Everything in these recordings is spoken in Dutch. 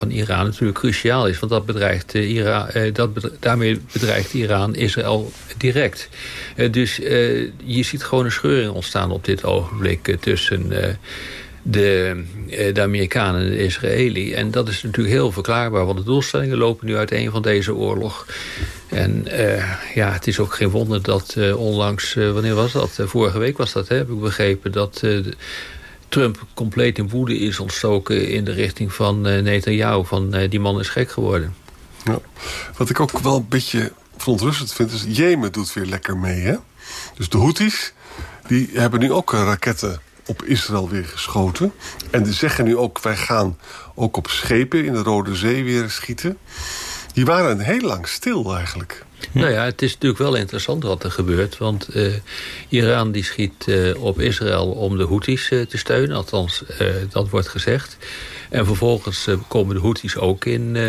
van Iran natuurlijk cruciaal is. Want daarmee bedreigt Iran Israël direct. Dus je ziet gewoon een scheuring ontstaan op dit ogenblik tussen de Amerikanen en de Israëli. En dat is natuurlijk heel verklaarbaar, want de doelstellingen lopen nu uiteen van deze oorlog. En het is ook geen wonder dat onlangs, wanneer was dat? Vorige week was dat, heb ik begrepen, dat Trump compleet in woede is ontstoken in de richting van Netanyahu. Van die man is gek geworden. Ja. Wat ik ook wel een beetje verontrustend vind, is Jemen doet weer lekker mee, hè? Dus de Houthis, die hebben nu ook raketten op Israël weer geschoten. En die zeggen nu ook, wij gaan ook op schepen in de Rode Zee weer schieten. Die waren heel lang stil eigenlijk. Nou ja, het is natuurlijk wel interessant wat er gebeurt. Want Iran die schiet op Israël om de Houthis te steunen. Althans, dat wordt gezegd. En vervolgens komen de Houthis ook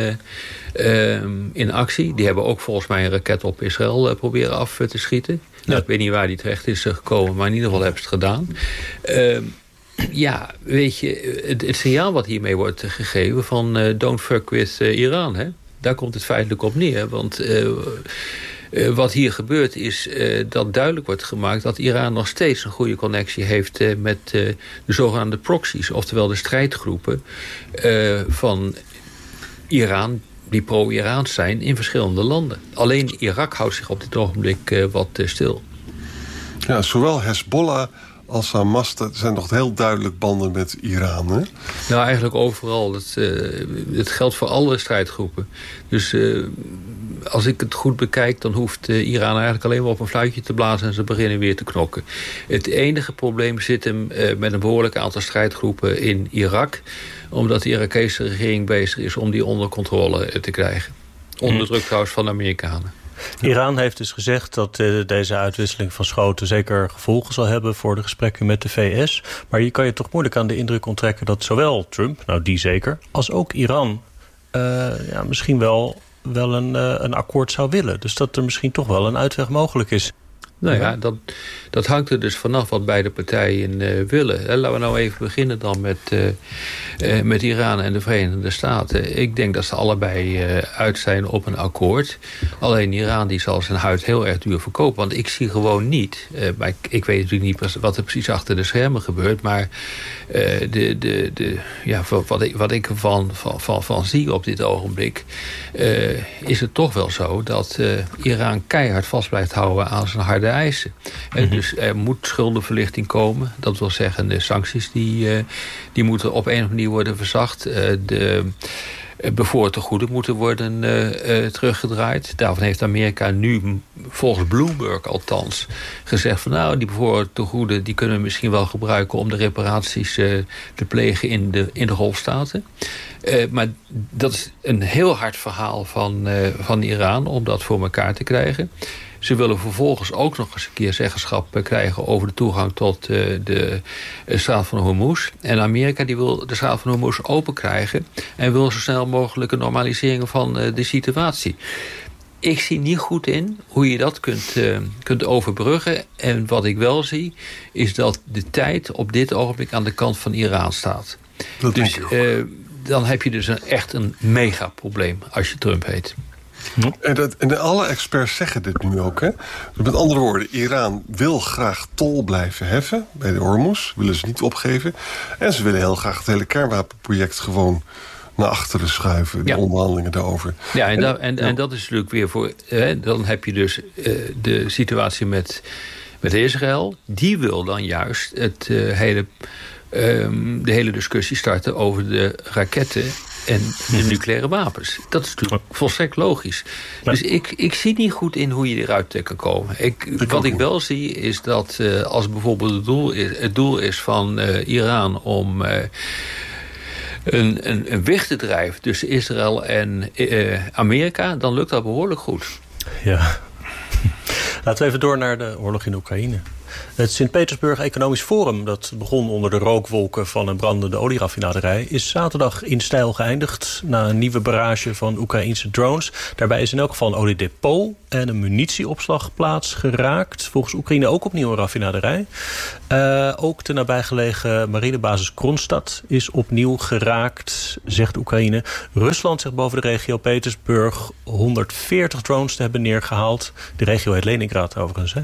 in actie. Die hebben ook volgens mij een raket op Israël proberen af te schieten. Nou, ik weet niet waar die terecht is gekomen, maar in ieder geval hebben ze het gedaan. Weet je, het signaal wat hiermee wordt gegeven van don't fuck with Iran, hè? Daar komt het feitelijk op neer. Want wat hier gebeurt is dat duidelijk wordt gemaakt dat Iran nog steeds een goede connectie heeft met de zogenaamde proxies. Oftewel de strijdgroepen van Iran die pro-Iraans zijn in verschillende landen. Alleen Irak houdt zich op dit ogenblik wat stil. Ja, zowel Hezbollah als Hamas zijn nog heel duidelijk banden met Iran, hè? Nou, eigenlijk overal. Het geldt voor alle strijdgroepen. Dus als ik het goed bekijk, dan hoeft Iran eigenlijk alleen maar op een fluitje te blazen en ze beginnen weer te knokken. Het enige probleem zit hem met een behoorlijk aantal strijdgroepen in Irak, omdat de Irakese regering bezig is om die onder controle te krijgen. Onder druk trouwens van de Amerikanen. Iran heeft dus gezegd dat deze uitwisseling van schoten zeker gevolgen zal hebben voor de gesprekken met de VS. Maar hier kan je toch moeilijk aan de indruk onttrekken dat zowel Trump, nou die zeker, als ook Iran misschien wel een akkoord zou willen. Dus dat er misschien toch wel een uitweg mogelijk is. Nou ja, dat hangt er dus vanaf wat beide partijen willen. Laten we nou even beginnen dan met Iran en de Verenigde Staten. Ik denk dat ze allebei uit zijn op een akkoord. Alleen Iran die zal zijn huid heel erg duur verkopen. Want ik zie gewoon niet, maar ik weet natuurlijk niet wat er precies achter de schermen gebeurt. Maar wat ik ervan zie op dit ogenblik, is het toch wel zo dat Iran keihard vast blijft houden aan zijn harde eisen. Dus er moet schuldenverlichting komen. Dat wil zeggen, de sancties die moeten op een of andere manier worden verzacht. De bevoortegoeden moeten worden teruggedraaid. Daarvan heeft Amerika nu, volgens Bloomberg althans, gezegd van nou, die bevoortegoeden die kunnen we misschien wel gebruiken om de reparaties te plegen in de Golfstaten. Maar dat is een heel hard verhaal van Iran om dat voor elkaar te krijgen. Ze willen vervolgens ook nog eens een keer zeggenschap krijgen over de toegang tot de straat van Hormuz. En Amerika die wil de straat van Hormuz open krijgen en wil zo snel mogelijk een normalisering van de situatie. Ik zie niet goed in hoe je dat kunt overbruggen. En wat ik wel zie, is dat de tijd op dit ogenblik aan de kant van Iran staat. Dus dan heb je dus echt een megaprobleem als je Trump heet. En alle experts zeggen dit nu ook, hè? Dus met andere woorden, Iran wil graag tol blijven heffen bij de Hormuz. Willen ze niet opgeven. En ze willen heel graag het hele kernwapenproject gewoon naar achteren schuiven. De onderhandelingen daarover. Ja, en dat is natuurlijk weer voor... dan heb je dus de situatie met Israël. Die wil dan juist de hele discussie starten over de raketten en de nucleaire wapens. Dat is natuurlijk volstrekt logisch. Ja. Dus ik zie niet goed in hoe je eruit kan komen. Wat ik wel zie is dat als bijvoorbeeld het doel is van Iran om een weg te drijven tussen Israël en Amerika, dan lukt dat behoorlijk goed. Ja. Laten we even door naar de oorlog in Oekraïne. Het Sint-Petersburg Economisch Forum, dat begon onder de rookwolken van een brandende olieraffinaderij, is zaterdag in stijl geëindigd na een nieuwe barrage van Oekraïnse drones. Daarbij is in elk geval een oliedepot en een munitieopslagplaats geraakt. Volgens Oekraïne ook opnieuw een raffinaderij. Ook de nabijgelegen marinebasis Kronstadt is opnieuw geraakt, zegt Oekraïne. Rusland zegt boven de regio Petersburg 140 drones te hebben neergehaald. De regio heet Leningrad overigens.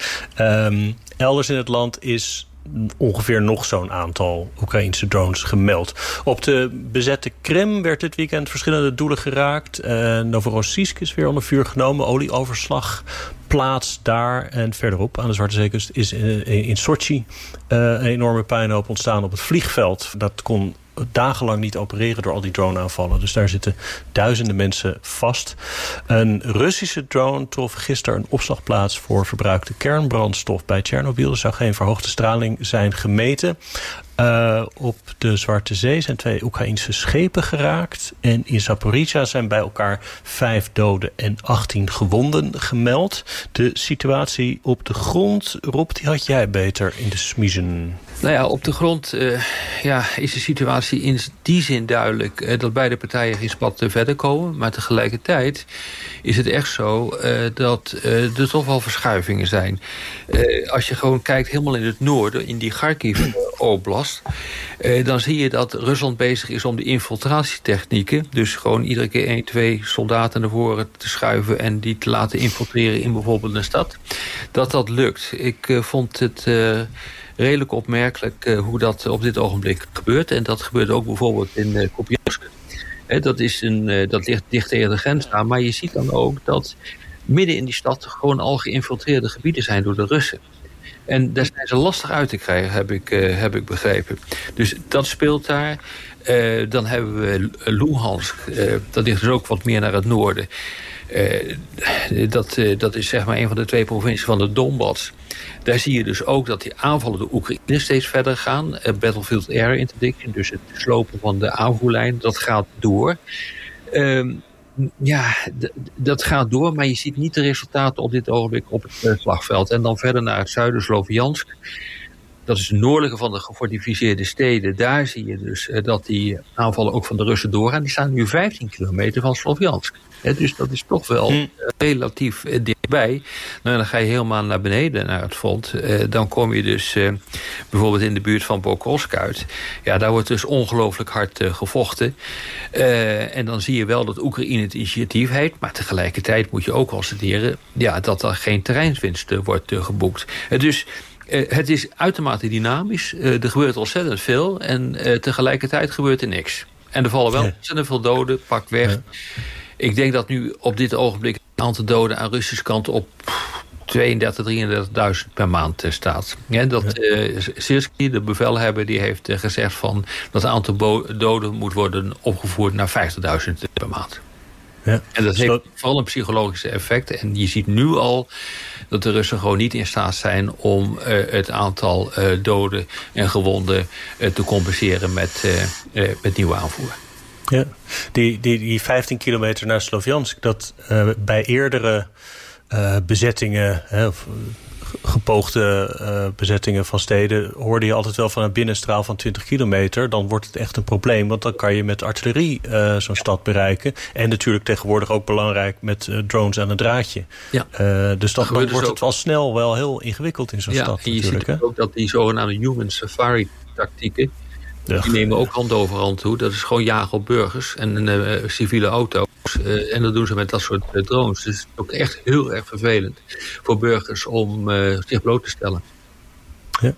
Elders in het land is ongeveer nog zo'n aantal Oekraïnse drones gemeld. Op de bezette Krim werd dit weekend verschillende doelen geraakt. Novorossiysk is weer onder vuur genomen. Olieoverslag plaats daar. En verderop aan de Zwarte Zeekust is in Sochi een enorme puinhoop ontstaan op het vliegveld. Dat kon dagenlang niet opereren door al die drone-aanvallen. Dus daar zitten duizenden mensen vast. Een Russische drone trof gisteren een opslagplaats voor verbruikte kernbrandstof bij Tsjernobyl. Er zou geen verhoogde straling zijn gemeten. Op de Zwarte Zee zijn 2 Oekraïnse schepen geraakt. En in Zaporizhzhia zijn bij elkaar 5 doden en 18 gewonden gemeld. De situatie op de grond, Rob, die had jij beter in de smiezen. Nou ja, op de grond is de situatie in die zin duidelijk dat beide partijen geen spat verder komen. Maar tegelijkertijd is het echt zo dat er toch wel verschuivingen zijn. Als je gewoon kijkt helemaal in het noorden, in die Kharkiv-oblast, dan zie je dat Rusland bezig is om de infiltratietechnieken, dus gewoon iedere keer 1, 2 soldaten naar voren te schuiven en die te laten infiltreren in bijvoorbeeld een stad, dat lukt. Ik vond het redelijk opmerkelijk hoe dat op dit ogenblik gebeurt. En dat gebeurt ook bijvoorbeeld in Kupiansk. Dat ligt dicht tegen de grens aan. Maar je ziet dan ook dat midden in die stad gewoon al geïnfiltreerde gebieden zijn door de Russen. En daar zijn ze lastig uit te krijgen, heb ik begrepen. Dus dat speelt daar. Dan hebben we Luhansk. Dat ligt dus ook wat meer naar het noorden. Dat is zeg maar een van de 2 provincies van de Donbass. Daar zie je dus ook dat die aanvallen door Oekraïne steeds verder gaan. Battlefield Air Interdiction, dus het slopen van de aanvoerlijn, dat gaat door. Dat gaat door, maar je ziet niet de resultaten op dit ogenblik op het slagveld. En dan verder naar het zuiden, Sloviansk. Dat is het noordelijke van de gefortificeerde steden. Daar zie je dus dat die aanvallen ook van de Russen doorgaan. Die staan nu 15 kilometer van Sloviansk. Dus dat is toch wel relatief dichtbij. Nou, dan ga je helemaal naar beneden naar het front. Dan kom je dus bijvoorbeeld in de buurt van Pokrovsk uit. Ja, daar wordt dus ongelooflijk hard gevochten. En dan zie je wel dat Oekraïne het initiatief heeft. Maar tegelijkertijd moet je ook constateren dat er geen terreinswinst wordt geboekt. Dus het is uitermate dynamisch. Er gebeurt ontzettend veel. En tegelijkertijd gebeurt er niks. En er vallen wel ontzettend veel doden. Pak weg. Ik denk dat nu op dit ogenblik het aantal doden aan Russische kant op 32.000, 33.000 per maand staat. Sirski, de bevelhebber, die heeft gezegd van dat het aantal doden moet worden opgevoerd naar 50.000 per maand. Ja. En dat heeft vooral een psychologische effect. En je ziet nu al dat de Russen gewoon niet in staat zijn om het aantal doden en gewonden te compenseren met nieuwe aanvoer. Ja, die 15 kilometer naar Sloviansk, dat bij eerdere bezettingen, of gepoogde bezettingen van steden, hoorde je altijd wel van een binnenstraal van 20 kilometer. Dan wordt het echt een probleem, want dan kan je met artillerie zo'n stad bereiken. En natuurlijk tegenwoordig ook belangrijk met drones aan een draadje. Ja. Dus dan wordt het wel snel wel heel ingewikkeld in zo'n stad. En je ziet ook dat die zogenaamde human safari tactieken, die nemen ook hand over hand toe. Dat is gewoon jagen op burgers en civiele auto's. En dat doen ze met dat soort drones. Dus het is ook echt heel erg vervelend voor burgers om zich bloot te stellen. Ja.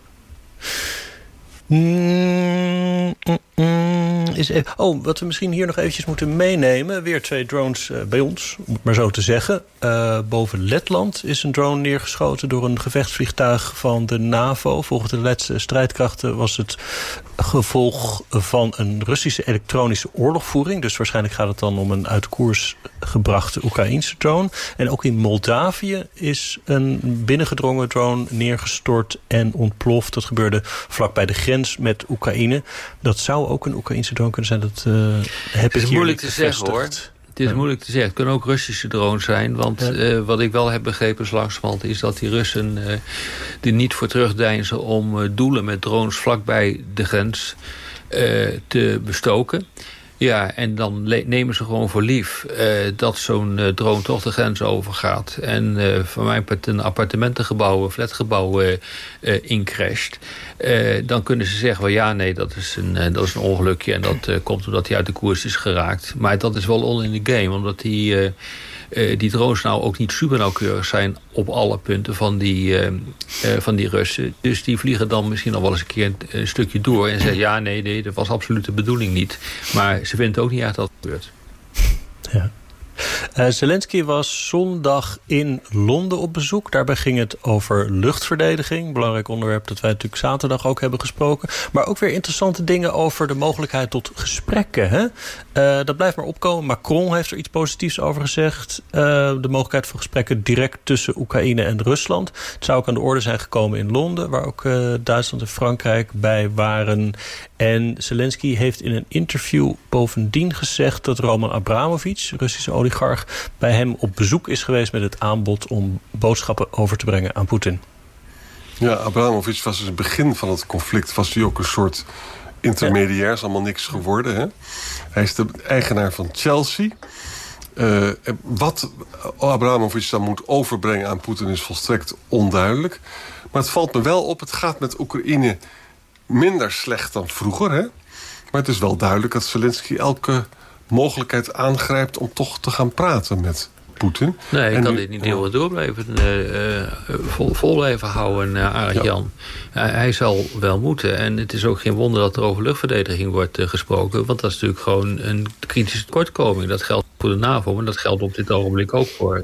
Wat we misschien hier nog eventjes moeten meenemen. Weer 2 drones bij ons, om het maar zo te zeggen. Boven Letland is een drone neergeschoten door een gevechtsvliegtuig van de NAVO. Volgens de Letse strijdkrachten was het gevolg van een Russische elektronische oorlogvoering. Dus waarschijnlijk gaat het dan om een uit koers gebrachte Oekraïense drone. En ook in Moldavië is een binnengedrongen drone neergestort en ontploft. Dat gebeurde vlakbij de grens met Oekraïne. Dat zou ook een Oekraïense drone kunnen zijn. Dat heb ik hier moeilijk te zeggen, hoor. Het is moeilijk te zeggen. Het kunnen ook Russische drones zijn. Want wat ik wel heb begrepen langzamerhand is dat die Russen er niet voor terugdeinzen om doelen met drones vlakbij de grens te bestoken. Ja, en dan nemen ze gewoon voor lief dat zo'n drone toch de grens overgaat. En van mijn part een appartementengebouw, flatgebouw incrasht. Dan kunnen ze zeggen, ja, nee, dat is een ongelukje. En dat komt omdat hij uit de koers is geraakt. Maar dat is wel all in the game, omdat die drones nou ook niet super nauwkeurig zijn op alle punten van die Russen. Dus die vliegen dan misschien nog wel eens een keer een stukje door en zeggen, ja, nee, dat was absoluut de bedoeling niet. Maar ze vinden ook niet echt dat het gebeurt. Ja. Zelensky was zondag in Londen op bezoek. Daarbij ging het over luchtverdediging. Belangrijk onderwerp dat wij natuurlijk zaterdag ook hebben gesproken. Maar ook weer interessante dingen over de mogelijkheid tot gesprekken. Hè? Dat blijft maar opkomen. Macron heeft er iets positiefs over gezegd. De mogelijkheid voor gesprekken direct tussen Oekraïne en Rusland. Het zou ook aan de orde zijn gekomen in Londen, waar ook Duitsland en Frankrijk bij waren. En Zelensky heeft in een interview bovendien gezegd dat Roman Abramovich, Russische oligarch, bij hem op bezoek is geweest met het aanbod om boodschappen over te brengen aan Poetin. Ja, Abramovich was dus het begin van het conflict. Was hij ook een soort intermediair, is allemaal niks geworden. Hè? Hij is de eigenaar van Chelsea. Wat Abramovich dan moet overbrengen aan Poetin is volstrekt onduidelijk. Maar het valt me wel op, het gaat met Oekraïne minder slecht dan vroeger. Hè? Maar het is wel duidelijk dat Zelensky elke mogelijkheid aangrijpt om toch te gaan praten met Poetin. Nee, ik kan dit niet heel door blijven vol blijven houden, Arend Jan. Hij zal wel moeten. En het is ook geen wonder dat er over luchtverdediging wordt gesproken. Want dat is natuurlijk gewoon een kritische tekortkoming. Dat geldt voor de NAVO, maar dat geldt op dit ogenblik ook voor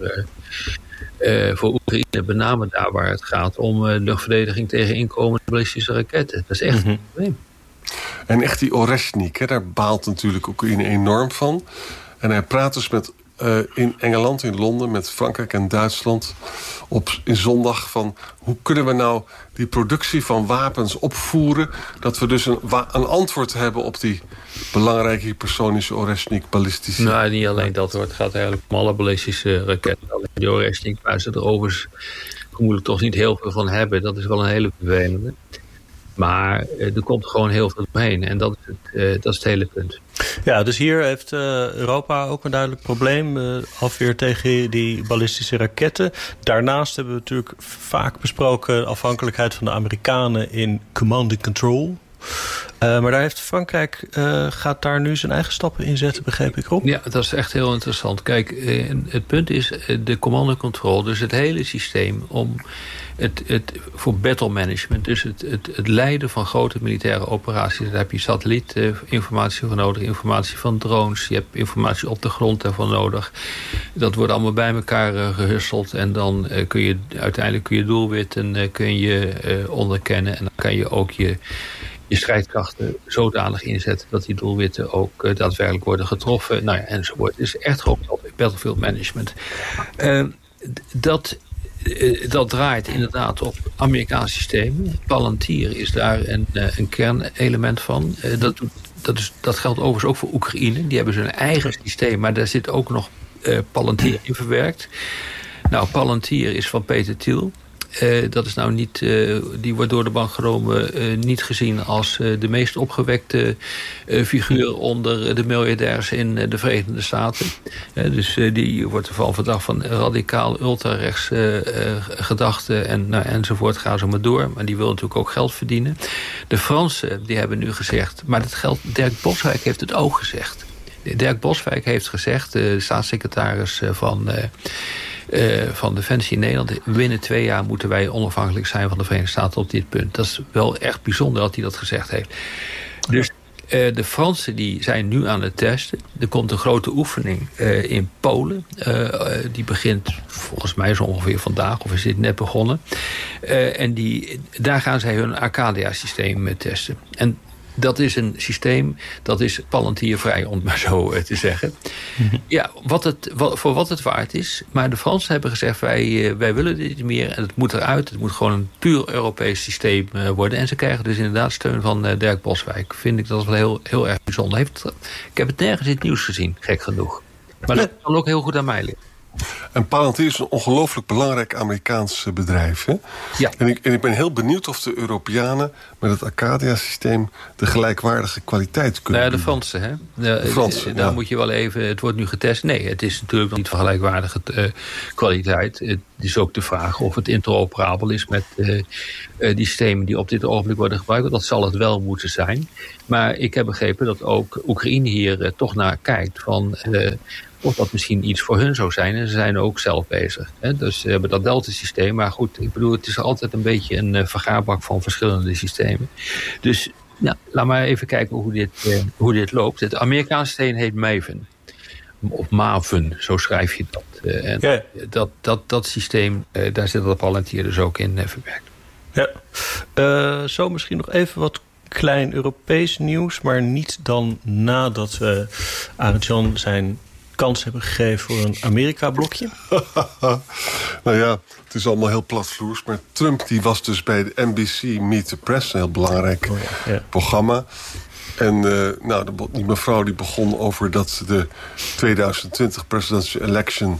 Oekraïne. Met name daar waar het gaat om luchtverdediging tegen inkomende ballistische raketten. Dat is echt een probleem. En echt die Oreshnik, hè, daar baalt natuurlijk Oekraïne enorm van. En hij praat dus in Engeland, in Londen, met Frankrijk en Duitsland in zondag van hoe kunnen we nou die productie van wapens opvoeren, dat we dus een antwoord hebben op die belangrijke hypersonische Oreshnik ballistische. Nou, niet alleen dat hoor. Het gaat eigenlijk om alle ballistische raketten. Alleen die Oreshnik, waar ze er overigens vermoedelijk toch niet heel veel van hebben. Dat is wel een hele vervelende. Maar er komt gewoon heel veel doorheen. En dat is het hele punt. Ja, dus hier heeft Europa ook een duidelijk probleem. Afweer tegen die ballistische raketten. Daarnaast hebben we natuurlijk vaak besproken afhankelijkheid van de Amerikanen in command and control. Maar daar heeft Frankrijk gaat daar nu zijn eigen stappen in zetten, begreep ik, Rob? Ja, dat is echt heel interessant. Kijk, het punt is de command and control. Dus het hele systeem om voor battle management. Dus het leiden van grote militaire operaties. Daar heb je satellietinformatie voor nodig. Informatie van drones. Je hebt informatie op de grond daarvan nodig. Dat wordt allemaal bij elkaar gehusteld. En dan uiteindelijk kun je doelwitten onderkennen. En dan kan je ook je strijdkrachten zodanig inzetten dat die doelwitten ook daadwerkelijk worden getroffen. Nou ja, enzovoort. Het is echt gewoon battlefield management. Dat draait inderdaad op Amerikaanse systemen. Palantir is daar een kernelement van. Dat geldt overigens ook voor Oekraïne. Die hebben hun eigen systeem, maar daar zit ook nog Palantir in verwerkt. Nou, Palantir is van Peter Thiel. Dat is nou niet, die wordt door de bank genomen niet gezien als de meest opgewekte figuur onder de miljardairs in de Verenigde Staten. Dus die wordt ervan verdacht van radicaal ultrarechts gedachten enzovoort. Gaan ze maar door. Maar die wil natuurlijk ook geld verdienen. De Fransen die hebben nu gezegd, maar dat geldt, Dirk Boswijk heeft het ook gezegd. Dirk Boswijk heeft gezegd, de staatssecretaris van Defensie in Nederland, binnen 2 jaar moeten wij onafhankelijk zijn van de Verenigde Staten op dit punt. Dat is wel echt bijzonder dat hij dat gezegd heeft. Dus de Fransen die zijn nu aan het testen. Er komt een grote oefening in Polen. Die begint volgens mij zo ongeveer vandaag, of is dit net begonnen. En daar gaan zij hun Arcadia-systeem testen. En dat is een systeem, dat is Palantirvrij, om het maar zo te zeggen. Ja, voor wat het waard is. Maar de Fransen hebben gezegd, wij willen dit niet meer en het moet eruit. Het moet gewoon een puur Europees systeem worden. En ze krijgen dus inderdaad steun van Dirk Boswijk. Vind ik dat wel heel, heel erg bijzonder. Ik heb het nergens in het nieuws gezien, gek genoeg. Maar dat kan ook heel goed aan mij liggen. En Palantir is een ongelooflijk belangrijk Amerikaans bedrijf. Hè? Ja. En ik ben heel benieuwd of de Europeanen met het Acadia-systeem de gelijkwaardige kwaliteit kunnen Nou ja, de Fransen, hè? De Fransen, daar moet je wel even... Het wordt nu getest. Nee, het is natuurlijk nog niet van gelijkwaardige kwaliteit. Het is ook de vraag of het interoperabel is met die systemen die op dit ogenblik worden gebruikt. Dat zal het wel moeten zijn. Maar ik heb begrepen dat ook Oekraïne hier toch naar kijkt van... of dat misschien iets voor hun zou zijn. En ze zijn ook zelf bezig. Hè? Dus ze hebben dat Delta-systeem. Maar goed, ik bedoel, het is altijd een beetje een vergaarbak van verschillende systemen. Dus laat maar even kijken hoe dit loopt. Het Amerikaanse systeem heet Maven. Of Maven, zo schrijf je dat. Dat systeem, daar zit dat Palantir dus ook in verwerkt. Ja. Zo misschien nog even wat klein Europees nieuws. Maar niet dan nadat we Arend-Jan zijn kans hebben gegeven voor een Amerika-blokje? Nou ja, het is allemaal heel platvloers. Maar Trump die was dus bij de NBC Meet the Press, een heel belangrijk programma. En die mevrouw die begon over dat de 2020 presidential election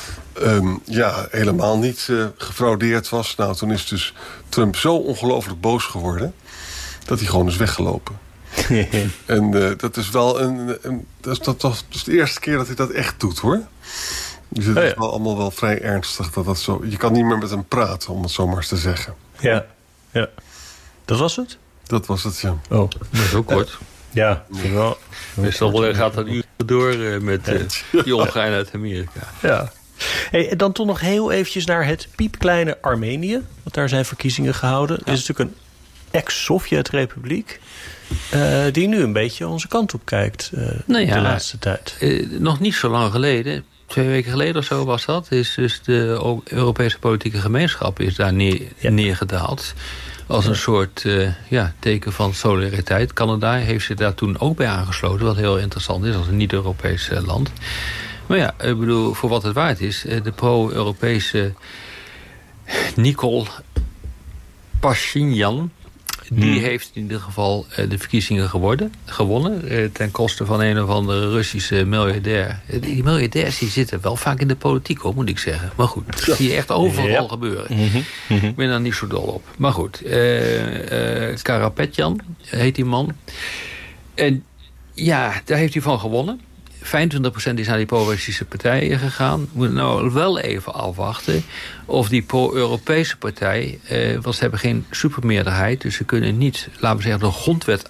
helemaal niet gefraudeerd was. Nou, toen is dus Trump zo ongelooflijk boos geworden dat hij gewoon is weggelopen. En dat is wel dat is de eerste keer dat hij dat echt doet, hoor. Dus het is wel allemaal wel vrij ernstig dat zo. Je kan niet meer met hem praten, om het zo maar eens te zeggen. Ja. Dat was het? Dat was het, ja. Oh, dat is ook kort. Ja, wel. Meestal gaat dat uur door met die omgaan uit Amerika. Ja. Hey, en dan toch nog heel eventjes naar het piepkleine Armenië. Want daar zijn verkiezingen gehouden. Het is natuurlijk een ex-Sovjet-republiek. Die nu een beetje onze kant op kijkt de laatste tijd. Nog niet zo lang geleden, 2 weken geleden of zo was dat... is dus de Europese politieke gemeenschap is daar neergedaald. Als een soort teken van solidariteit. Canada heeft zich daar toen ook bij aangesloten... wat heel interessant is als een niet-Europees land. Maar ja, ik bedoel, voor wat het waard is... de pro-Europese Nikol Pashinyan... die heeft in ieder geval de verkiezingen gewonnen. Ten koste van een of andere Russische miljardair. Die miljardairs die zitten wel vaak in de politiek, hoor, moet ik zeggen. Maar goed, dat zie je echt overal gebeuren. Ik ben daar niet zo dol op. Maar goed, Karapetyan heet die man. En ja, daar heeft hij van gewonnen. 25% is naar die pro-Russische partijen gegaan. We moeten nou wel even afwachten of die pro-Europese partij... want ze hebben geen supermeerderheid... dus ze kunnen niet, laten we zeggen, de grondwet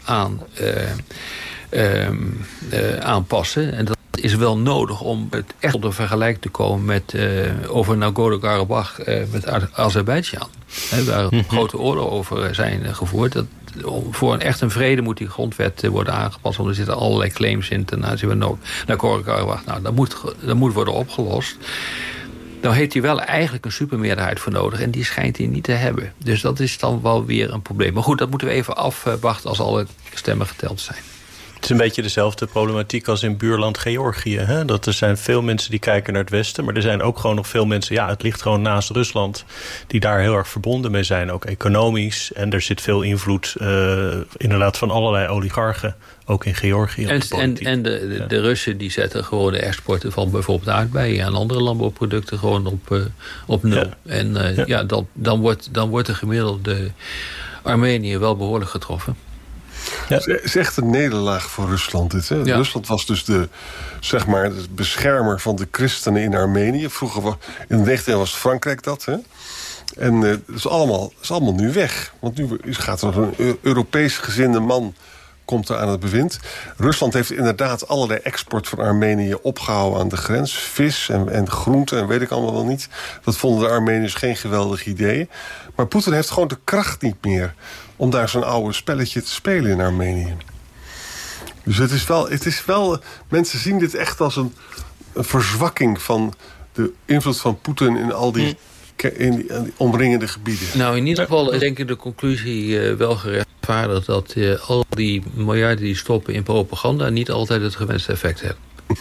aanpassen. En dat is wel nodig om het echt tot een vergelijk te komen... met over Nagorno-Karabakh met Azerbeidzjan. Waar grote oorlogen over zijn gevoerd... Voor echt een vrede moet die grondwet worden aangepast. Want er zitten allerlei claims in ten aanzien van Nagorno-Karabakh. Nou, dat moet worden opgelost. Nou heeft hij wel eigenlijk een supermeerderheid voor nodig. En die schijnt hij niet te hebben. Dus dat is dan wel weer een probleem. Maar goed, dat moeten we even afwachten als alle stemmen geteld zijn. Het is een beetje dezelfde problematiek als in buurland Georgië. Hè? Dat er zijn veel mensen die kijken naar het westen. Maar er zijn ook gewoon nog veel mensen... Ja, het ligt gewoon naast Rusland. Die daar heel erg verbonden mee zijn. Ook economisch. En er zit veel invloed inderdaad van allerlei oligarchen. Ook in Georgië. En de Russen die zetten gewoon de exporten van bijvoorbeeld aardbeien... en andere landbouwproducten gewoon op nul. Ja. En dan wordt de gemiddelde Armenië wel behoorlijk getroffen. Ja. Het is echt een nederlaag voor Rusland dit. Hè? Ja. Rusland was dus de beschermer van de christenen in Armenië. Vroeger in de 19e was Frankrijk dat. Hè? En het is allemaal nu weg. Want nu gaat er een Europees gezinde man... komt er aan het bewind. Rusland heeft inderdaad allerlei export van Armenië opgehouden aan de grens. Vis en groenten en weet ik allemaal wel niet. Dat vonden de Armeniërs geen geweldig idee. Maar Poetin heeft gewoon de kracht niet meer... om daar zo'n oude spelletje te spelen in Armenië. Dus het is wel mensen zien dit echt als een verzwakking... van de invloed van Poetin in al die... in die omringende gebieden. Nou, in ieder geval denk ik de conclusie wel gerechtvaardigd... dat al die miljarden die stoppen in propaganda... niet altijd het gewenste effect hebben.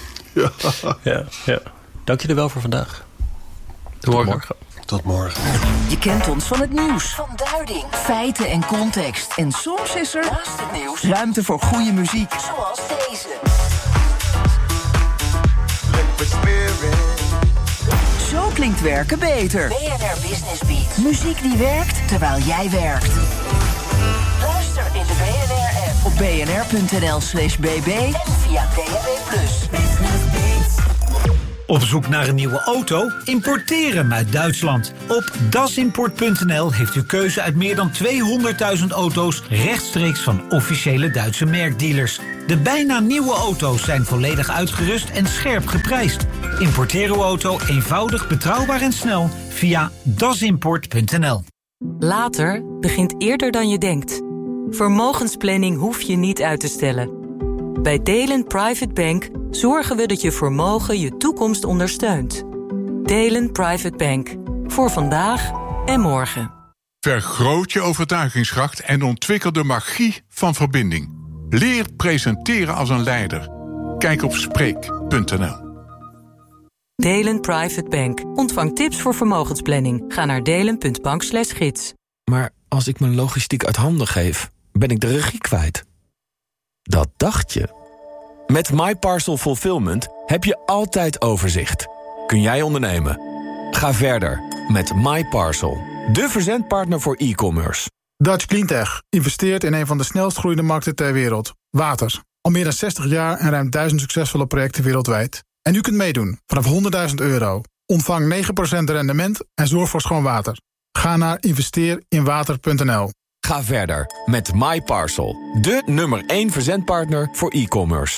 Ja. Dank je er wel voor vandaag. Tot morgen. Tot morgen. Je kent ons van het nieuws. Van duiding, feiten en context. En soms is er, naast het nieuws, ruimte voor goede muziek. Zoals deze. klinkt werken beter. BNR Business Beat. Muziek die werkt terwijl jij werkt. Luister in de BNR-app op bnr.nl/bb en via DAB+. Business Beat. Op zoek naar een nieuwe auto? Importeer hem uit Duitsland. Op dasimport.nl heeft u keuze uit meer dan 200.000 auto's rechtstreeks van officiële Duitse merkdealers. De bijna nieuwe auto's zijn volledig uitgerust en scherp geprijsd. Importeer uw auto eenvoudig, betrouwbaar en snel via dasimport.nl. Later begint eerder dan je denkt. Vermogensplanning hoef je niet uit te stellen. Bij Delen Private Bank zorgen we dat je vermogen je toekomst ondersteunt. Delen Private Bank. Voor vandaag en morgen. Vergroot je overtuigingskracht en ontwikkel de magie van verbinding. Leer presenteren als een leider. Kijk op Spreek.nl. Delen Private Bank. Ontvang tips voor vermogensplanning. Ga naar delen.bank/gids. Maar als ik mijn logistiek uit handen geef, ben ik de regie kwijt. Dat dacht je. Met MyParcel Fulfillment heb je altijd overzicht. Kun jij ondernemen? Ga verder met MyParcel, de verzendpartner voor e-commerce. Dutch Cleantech investeert in een van de snelst groeiende markten ter wereld. Water. Al meer dan 60 jaar en ruim 1000 succesvolle projecten wereldwijd. En u kunt meedoen vanaf €100.000. Ontvang 9% rendement en zorg voor schoon water. Ga naar investeerinwater.nl. Ga verder met MyParcel, de nummer 1 verzendpartner voor e-commerce.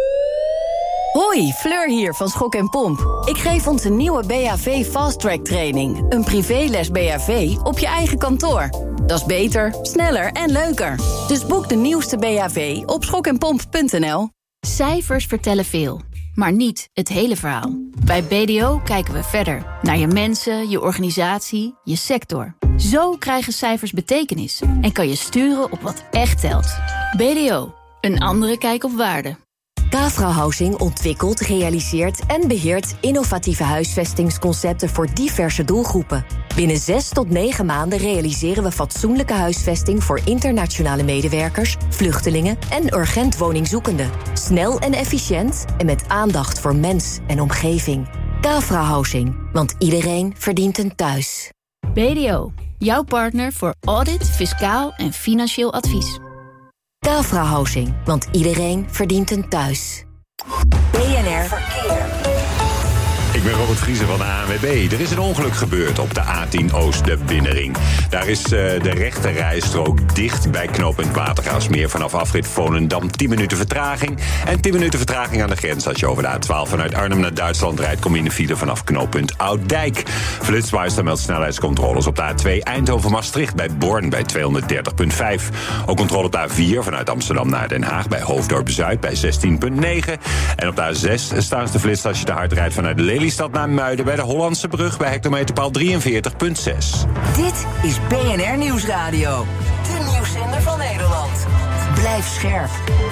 Hoi, Fleur hier van Schok en Pomp. Ik geef onze nieuwe BHV Fast Track training. Een privéles BHV op je eigen kantoor. Dat is beter, sneller en leuker. Dus boek de nieuwste BHV op schokenpomp.nl. Cijfers vertellen veel, maar niet het hele verhaal. Bij BDO kijken we verder. Naar je mensen, je organisatie, je sector. Zo krijgen cijfers betekenis en kan je sturen op wat echt telt. BDO, een andere kijk op waarde. Cafra Housing ontwikkelt, realiseert en beheert innovatieve huisvestingsconcepten voor diverse doelgroepen. Binnen 6 tot 9 maanden realiseren we fatsoenlijke huisvesting voor internationale medewerkers, vluchtelingen en urgent woningzoekenden. Snel en efficiënt en met aandacht voor mens en omgeving. Cafra Housing, want iedereen verdient een thuis. BDO, jouw partner voor audit, fiscaal en financieel advies. Cafra Housing, want iedereen verdient een thuis. BNR Verkeer. Ik ben Robert Vriezen van de ANWB. Er is een ongeluk gebeurd op de A10 Oost, de Binnenring. Daar is de rechte rijstrook dicht bij knooppunt Watergraafsmeer. Vanaf afrit Volendam 10 minuten vertraging. En 10 minuten vertraging aan de grens. Als je over de A12 vanuit Arnhem naar Duitsland rijdt, kom je in de file vanaf knooppunt Ouddijk. Flitsmeister meldt snelheidscontroles op de A2 Eindhoven-Maastricht bij Born bij 230,5. Ook controle op de A4 vanuit Amsterdam naar Den Haag bij Hoofddorp-Zuid bij 16,9. En op de A6 staan de flits als je te hard rijdt vanuit Lelystad naar Muiden bij de Hollandse Brug bij hectometerpaal 43,6. Dit is BNR Nieuwsradio. De nieuwszender van Nederland. Blijf scherp.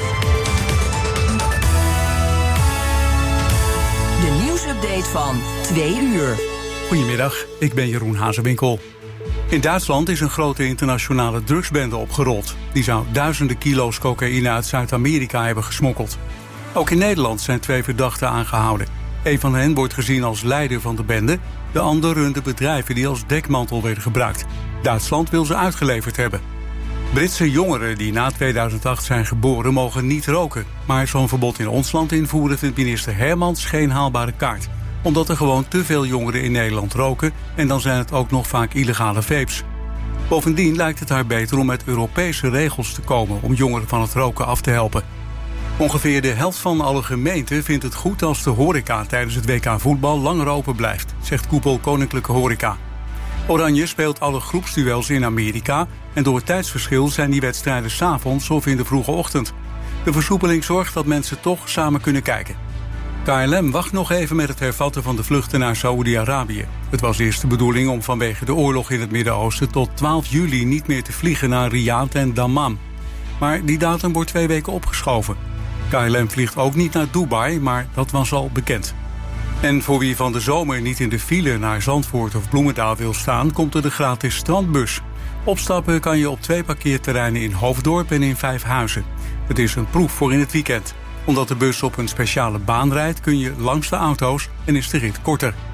De nieuwsupdate van 2 uur. Goedemiddag, ik ben Jeroen Hazewinkel. In Duitsland is een grote internationale drugsbende opgerold. Die zou duizenden kilo's cocaïne uit Zuid-Amerika hebben gesmokkeld. Ook in Nederland zijn 2 verdachten aangehouden. Een van hen wordt gezien als leider van de bende. De ander runde bedrijven die als dekmantel werden gebruikt. Duitsland wil ze uitgeleverd hebben. Britse jongeren die na 2008 zijn geboren mogen niet roken. Maar zo'n verbod in ons land invoeren vindt minister Hermans geen haalbare kaart. Omdat er gewoon te veel jongeren in Nederland roken en dan zijn het ook nog vaak illegale vapes. Bovendien lijkt het haar beter om met Europese regels te komen om jongeren van het roken af te helpen. Ongeveer de helft van alle gemeenten vindt het goed als de horeca tijdens het WK voetbal langer open blijft, zegt koepel Koninklijke Horeca. Oranje speelt alle groepsduels in Amerika en door het tijdsverschil zijn die wedstrijden 's avonds of in de vroege ochtend. De versoepeling zorgt dat mensen toch samen kunnen kijken. KLM wacht nog even met het hervatten van de vluchten naar Saoedi-Arabië. Het was eerst de bedoeling om vanwege de oorlog in het Midden-Oosten tot 12 juli niet meer te vliegen naar Riyadh en Dammam. Maar die datum wordt 2 weken opgeschoven. KLM vliegt ook niet naar Dubai, maar dat was al bekend. En voor wie van de zomer niet in de file naar Zandvoort of Bloemendaal wil staan, komt er de gratis strandbus. Opstappen kan je op 2 parkeerterreinen in Hoofddorp en in Vijfhuizen. Het is een proef voor in het weekend. Omdat de bus op een speciale baan rijdt, kun je langs de auto's en is de rit korter.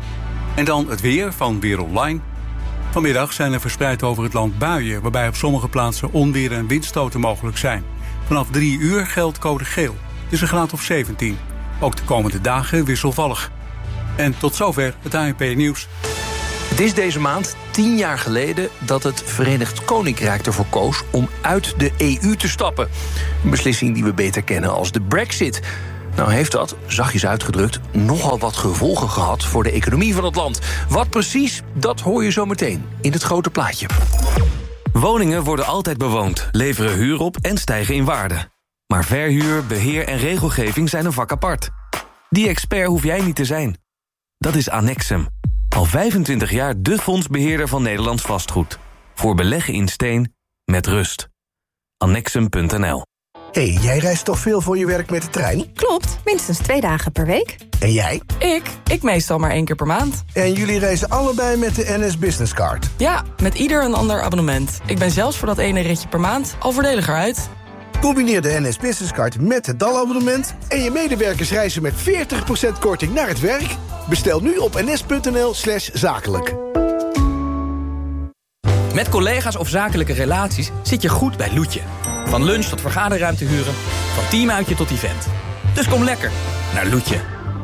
En dan het weer van Weer Online. Vanmiddag zijn er verspreid over het land buien, waarbij op sommige plaatsen onweer en windstoten mogelijk zijn. Vanaf 3 uur geldt code geel. Het is een graad of 17. Ook de komende dagen wisselvallig. En tot zover het ANP-nieuws. Het is deze maand 10 jaar geleden dat het Verenigd Koninkrijk ervoor koos om uit de EU te stappen. Een beslissing die we beter kennen als de Brexit. Nou heeft dat, zachtjes uitgedrukt, nogal wat gevolgen gehad voor de economie van het land. Wat precies, dat hoor je zo meteen in het grote plaatje. Woningen worden altijd bewoond, leveren huur op en stijgen in waarde. Maar verhuur, beheer en regelgeving zijn een vak apart. Die expert hoef jij niet te zijn. Dat is Annexum. Al 25 jaar de fondsbeheerder van Nederlands vastgoed. Voor beleggen in steen, met rust. Annexum.nl. Hey, jij reist toch veel voor je werk met de trein? Klopt, minstens 2 dagen per week. En jij? Ik meestal maar 1 keer per maand. En jullie reizen allebei met de NS Business Card? Ja, met ieder een ander abonnement. Ik ben zelfs voor dat ene ritje per maand al voordeliger uit. Combineer de NS Business Card met het DAL-abonnement... en je medewerkers reizen met 40% korting naar het werk. Bestel nu op ns.nl/zakelijk. Met collega's of zakelijke relaties zit je goed bij Loetje. Van lunch tot vergaderruimte huren, van teamuitje tot event. Dus kom lekker naar Loetje.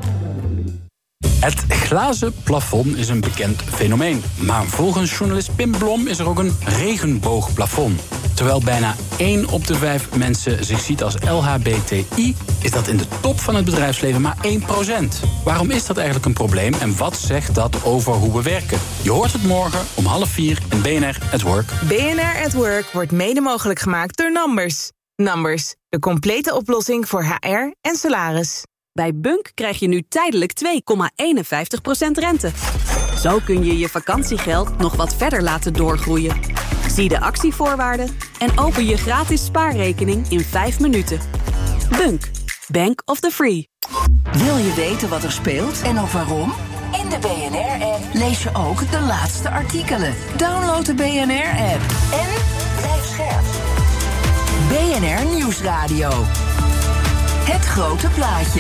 Het glazen plafond is een bekend fenomeen. Maar volgens journalist Pim Blom is er ook een regenboogplafond. Terwijl bijna 1 op de 5 mensen zich ziet als LHBTI... is dat in de top van het bedrijfsleven maar 1%. Waarom is dat eigenlijk een probleem en wat zegt dat over hoe we werken? Je hoort het morgen om 3:30 in BNR at Work. BNR at Work wordt mede mogelijk gemaakt door Numbers. Numbers, de complete oplossing voor HR en salaris. Bij Bunk krijg je nu tijdelijk 2,51% rente. Zo kun je je vakantiegeld nog wat verder laten doorgroeien. Zie de actievoorwaarden en open je gratis spaarrekening in 5 minuten. Bunk, Bank of the Free. Wil je weten wat er speelt en ook waarom? In de BNR-app lees je ook de laatste artikelen. Download de BNR-app en blijf scherp. BNR Nieuwsradio. Het grote plaatje.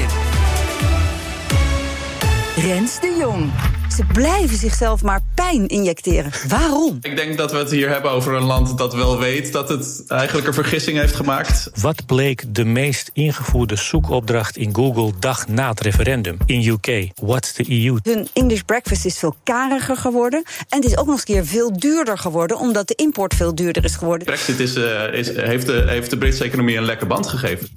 Rens de Jong. Ze blijven zichzelf maar pijn injecteren. Waarom? Ik denk dat we het hier hebben over een land dat wel weet dat het eigenlijk een vergissing heeft gemaakt. Wat bleek de meest ingevoerde zoekopdracht in Google dag na het referendum in UK? What's the EU? Hun English breakfast is veel kariger geworden. En het is ook nog eens een keer veel duurder geworden, omdat de import veel duurder is geworden. Brexit heeft de Britse economie een lekker band gegeven.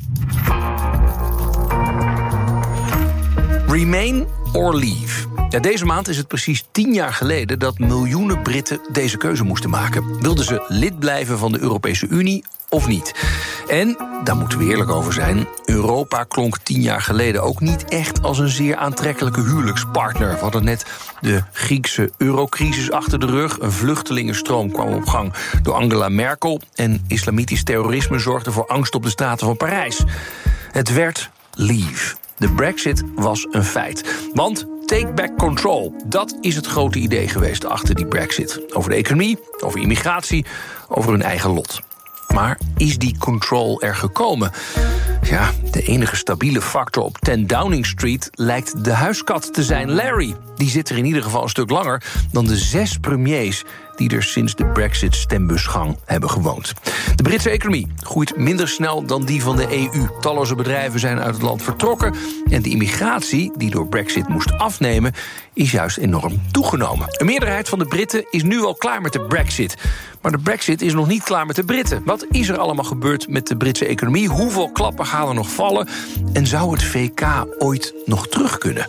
Remain or leave. Ja, deze maand is het precies 10 jaar geleden dat miljoenen Britten deze keuze moesten maken. Wilden ze lid blijven van de Europese Unie of niet? En, daar moeten we eerlijk over zijn, Europa klonk 10 jaar geleden ook niet echt als een zeer aantrekkelijke huwelijkspartner. We hadden net de Griekse eurocrisis achter de rug. Een vluchtelingenstroom kwam op gang door Angela Merkel. En islamitisch terrorisme zorgde voor angst op de straten van Parijs. Het werd leave. De Brexit was een feit. Want take back control, dat is het grote idee geweest achter die Brexit. Over de economie, over immigratie, over hun eigen lot. Maar is die control er gekomen? Ja, de enige stabiele factor op 10 Downing Street lijkt de huiskat te zijn, Larry. Die zit er in ieder geval een stuk langer dan de 6 premiers die er sinds de Brexit-stembusgang hebben gewoond. De Britse economie groeit minder snel dan die van de EU. Talloze bedrijven zijn uit het land vertrokken en de immigratie, die door Brexit moest afnemen, is juist enorm toegenomen. Een meerderheid van de Britten is nu al klaar met de Brexit. Maar de Brexit is nog niet klaar met de Britten. Wat is er allemaal gebeurd met de Britse economie? Hoeveel klappen gaan er nog vallen? En zou het VK ooit nog terug kunnen?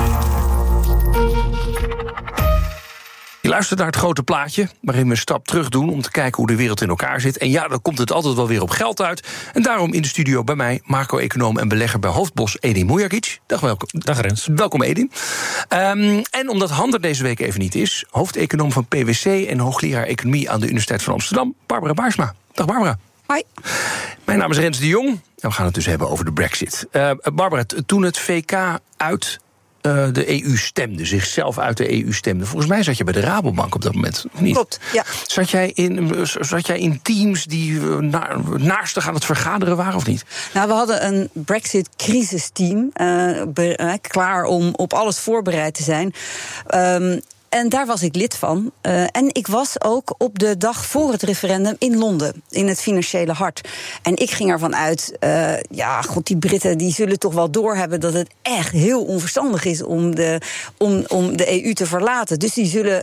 Je luistert naar het grote plaatje, waarin we een stap terug doen om te kijken hoe de wereld in elkaar zit. En ja, dan komt het altijd wel weer op geld uit. En daarom in de studio bij mij, macro-econoom en belegger bij Hoofdbos, Edin Mujagic. Dag Rens. Welkom Edin. En omdat Han er deze week even niet is, hoofdeconoom van PwC en hoogleraar economie aan de Universiteit van Amsterdam, Barbara Baarsma. Dag Barbara. Hoi. Mijn naam is Rens de Jong en we gaan het dus hebben over de Brexit. Barbara, toen het VK uit de EU stemde, zichzelf uit de EU stemde. Volgens mij zat je bij de Rabobank op dat moment, of niet? Klopt, ja. Zat jij in teams die naarstig aan het vergaderen waren, of niet? Nou, we hadden een Brexit-crisisteam klaar om op alles voorbereid te zijn. En daar was ik lid van. En ik was ook op de dag voor het referendum in Londen, in het financiële hart. En ik ging ervan uit, die Britten die zullen toch wel doorhebben dat het echt heel onverstandig is om de EU te verlaten. Dus die zullen,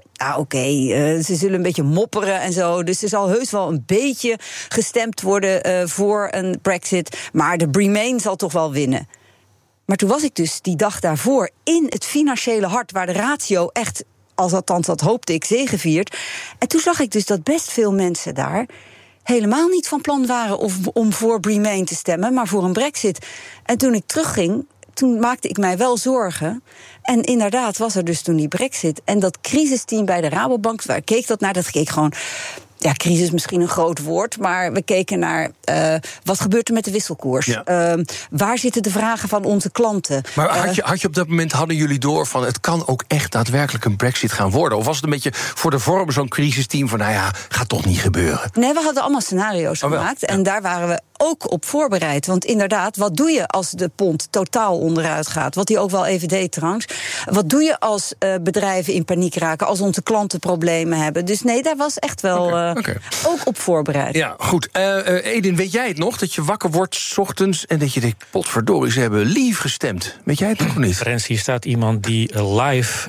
ze zullen een beetje mopperen en zo. Dus er zal heus wel een beetje gestemd worden voor een Brexit. Maar de Remain zal toch wel winnen. Maar toen was ik dus die dag daarvoor in het financiële hart, waar de ratio echt, althans dat hoopte ik, zegeviert. En toen zag ik dus dat best veel mensen daar helemaal niet van plan waren om voor Remain te stemmen, maar voor een Brexit. En toen ik terugging, toen maakte ik mij wel zorgen. En inderdaad was er dus toen die Brexit. En dat crisisteam bij de Rabobank, waar keek dat naar? Dat keek gewoon, crisis is misschien een groot woord, maar we keken naar wat gebeurt er met de wisselkoers? Ja. Waar zitten de vragen van onze klanten? Maar had je op dat moment, hadden jullie door van het kan ook echt daadwerkelijk een Brexit gaan worden? Of was het een beetje voor de vorm zo'n crisisteam van gaat toch niet gebeuren? Nee, we hadden allemaal scenario's gemaakt. Ja. En daar waren we ook op voorbereid. Want inderdaad, wat doe je als de pond totaal onderuit gaat? Wat die ook wel even deed trouwens. Wat doe je als bedrijven in paniek raken? Als onze klanten problemen hebben? Dus nee, daar was echt wel ook op voorbereid. Ja, goed. Edin, weet jij het nog? Dat je wakker wordt 's ochtends en dat je denkt, potverdorie, ze hebben lief gestemd. Weet jij het nog niet? Frans, hier staat iemand die live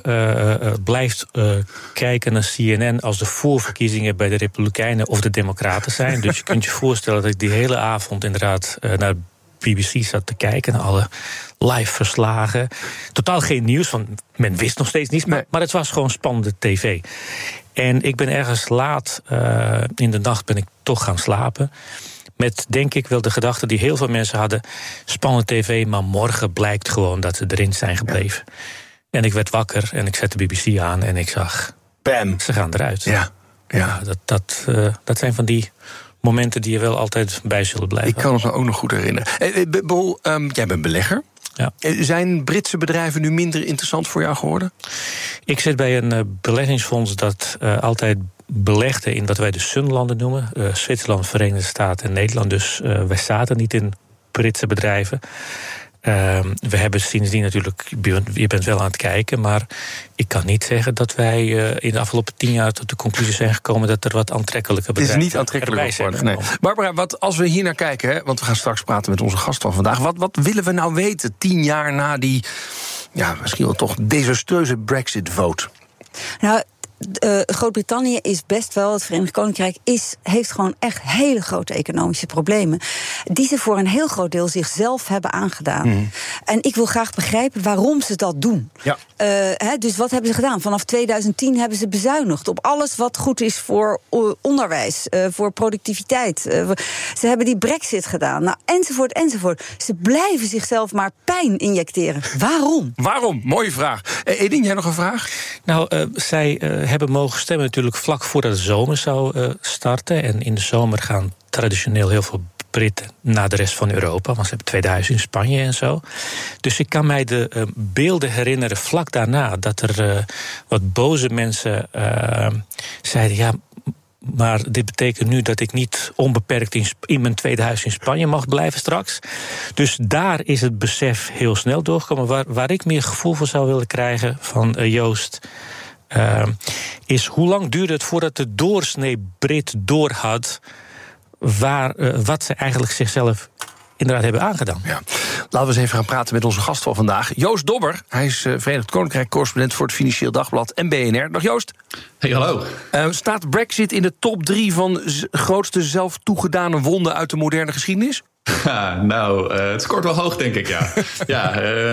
blijft kijken naar CNN als de voorverkiezingen bij de Republikeinen of de Democraten zijn. Dus je kunt je voorstellen dat ik die hele avond inderdaad naar BBC zat te kijken, naar alle live verslagen. Totaal geen nieuws, want men wist nog steeds niets, maar het was gewoon spannende tv. En ik ben ergens laat in de nacht ben ik toch gaan slapen. Met, denk ik, wel de gedachte die heel veel mensen hadden, spannende tv, maar morgen blijkt gewoon dat ze erin zijn gebleven. Ja. En ik werd wakker en ik zette de BBC aan en ik zag, bam, ze gaan eruit. Ja. Dat zijn van die momenten die je wel altijd bij zullen blijven. Ik kan het me ook nog goed herinneren. Bol, jij bent belegger. Ja. Zijn Britse bedrijven nu minder interessant voor jou geworden? Ik zit bij een beleggingsfonds dat altijd belegde in wat wij de Sunlanden noemen. Zwitserland, Verenigde Staten en Nederland. Dus wij zaten niet in Britse bedrijven. We hebben sindsdien natuurlijk, je bent wel aan het kijken, maar ik kan niet zeggen dat wij in de afgelopen 10 jaar tot de conclusie zijn gekomen dat er wat aantrekkelijke bedrijven Het is niet aantrekkelijk geworden. Nee. Barbara, als we hier naar kijken, want we gaan straks praten met onze gast van vandaag, wat willen we nou weten 10 jaar na die, misschien wel toch desastreuze Brexit-vote? Nou, Groot-Brittannië is best wel, het Verenigd Koninkrijk heeft gewoon echt hele grote economische problemen, die ze voor een heel groot deel zichzelf hebben aangedaan. Mm. En ik wil graag begrijpen waarom ze dat doen. Ja. Dus wat hebben ze gedaan? Vanaf 2010 hebben ze bezuinigd op alles wat goed is voor onderwijs, voor productiviteit. Ze hebben die Brexit gedaan, enzovoort. Ze blijven zichzelf maar pijn injecteren. Waarom? Waarom? Mooie vraag. Edin, jij nog een vraag? Nou, zij hebben mogen stemmen natuurlijk vlak voordat de zomer zou starten. En in de zomer gaan traditioneel heel veel Britten naar de rest van Europa, want ze hebben 2000 in Spanje en zo. Dus ik kan mij de beelden herinneren vlak daarna dat er wat boze mensen zeiden, maar dit betekent nu dat ik niet onbeperkt in mijn tweede huis in Spanje mag blijven straks. Dus daar is het besef heel snel doorgekomen. Waar ik meer gevoel voor zou willen krijgen van Joost, is hoe lang duurde het voordat de doorsnee Brit doorhad wat ze eigenlijk zichzelf inderdaad hebben aangedaan. Ja. Laten we eens even gaan praten met onze gast van vandaag. Joost Dobber, hij is Verenigd Koninkrijk-correspondent voor het Financieel Dagblad en BNR. Dag Joost. Hey, hallo. Staat Brexit in de top 3 van grootste zelf toegedane wonden uit de moderne geschiedenis? Het scoort wel hoog, denk ik, ja.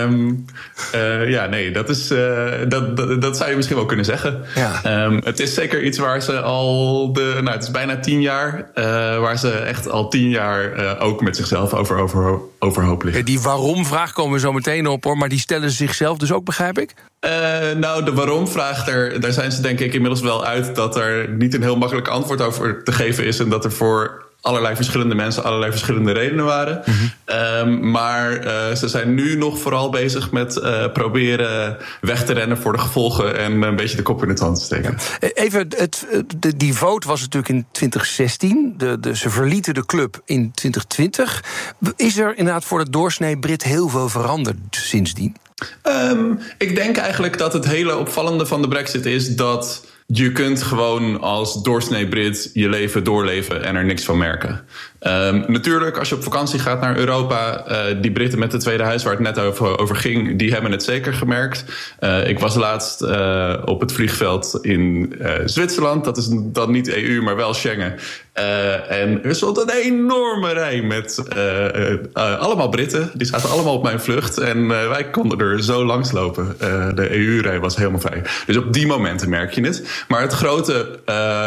Dat zou je misschien wel kunnen zeggen. Ja. Het is zeker iets waar ze al het is bijna 10 jaar, waar ze echt al 10 jaar ook met zichzelf overhoop liggen. Die waarom-vraag komen we zo meteen op, hoor, maar die stellen ze zichzelf dus ook, begrijp ik? De waarom-vraag, daar zijn ze denk ik inmiddels wel uit dat er niet een heel makkelijk antwoord over te geven is en dat er voor allerlei verschillende mensen allerlei verschillende redenen waren. Maar ze zijn nu nog vooral bezig met proberen weg te rennen voor de gevolgen en een beetje de kop in het zand te steken. Ja. Even, die vote was natuurlijk in 2016. Ze verlieten de club in 2020. Is er inderdaad voor de doorsnee Brit heel veel veranderd sindsdien? Ik denk eigenlijk dat het hele opvallende van de Brexit is dat je kunt gewoon als doorsnee Brit je leven doorleven en er niks van merken. Natuurlijk, als je op vakantie gaat naar Europa, die Britten met het tweede huis waar het net over ging, die hebben het zeker gemerkt. Ik was laatst op het vliegveld in Zwitserland. Dat is dan niet EU, maar wel Schengen. En er stond een enorme rij met allemaal Britten. Die zaten allemaal op mijn vlucht. En wij konden er zo langs lopen. De EU-rij was helemaal vrij. Dus op die momenten merk je het. Maar het grote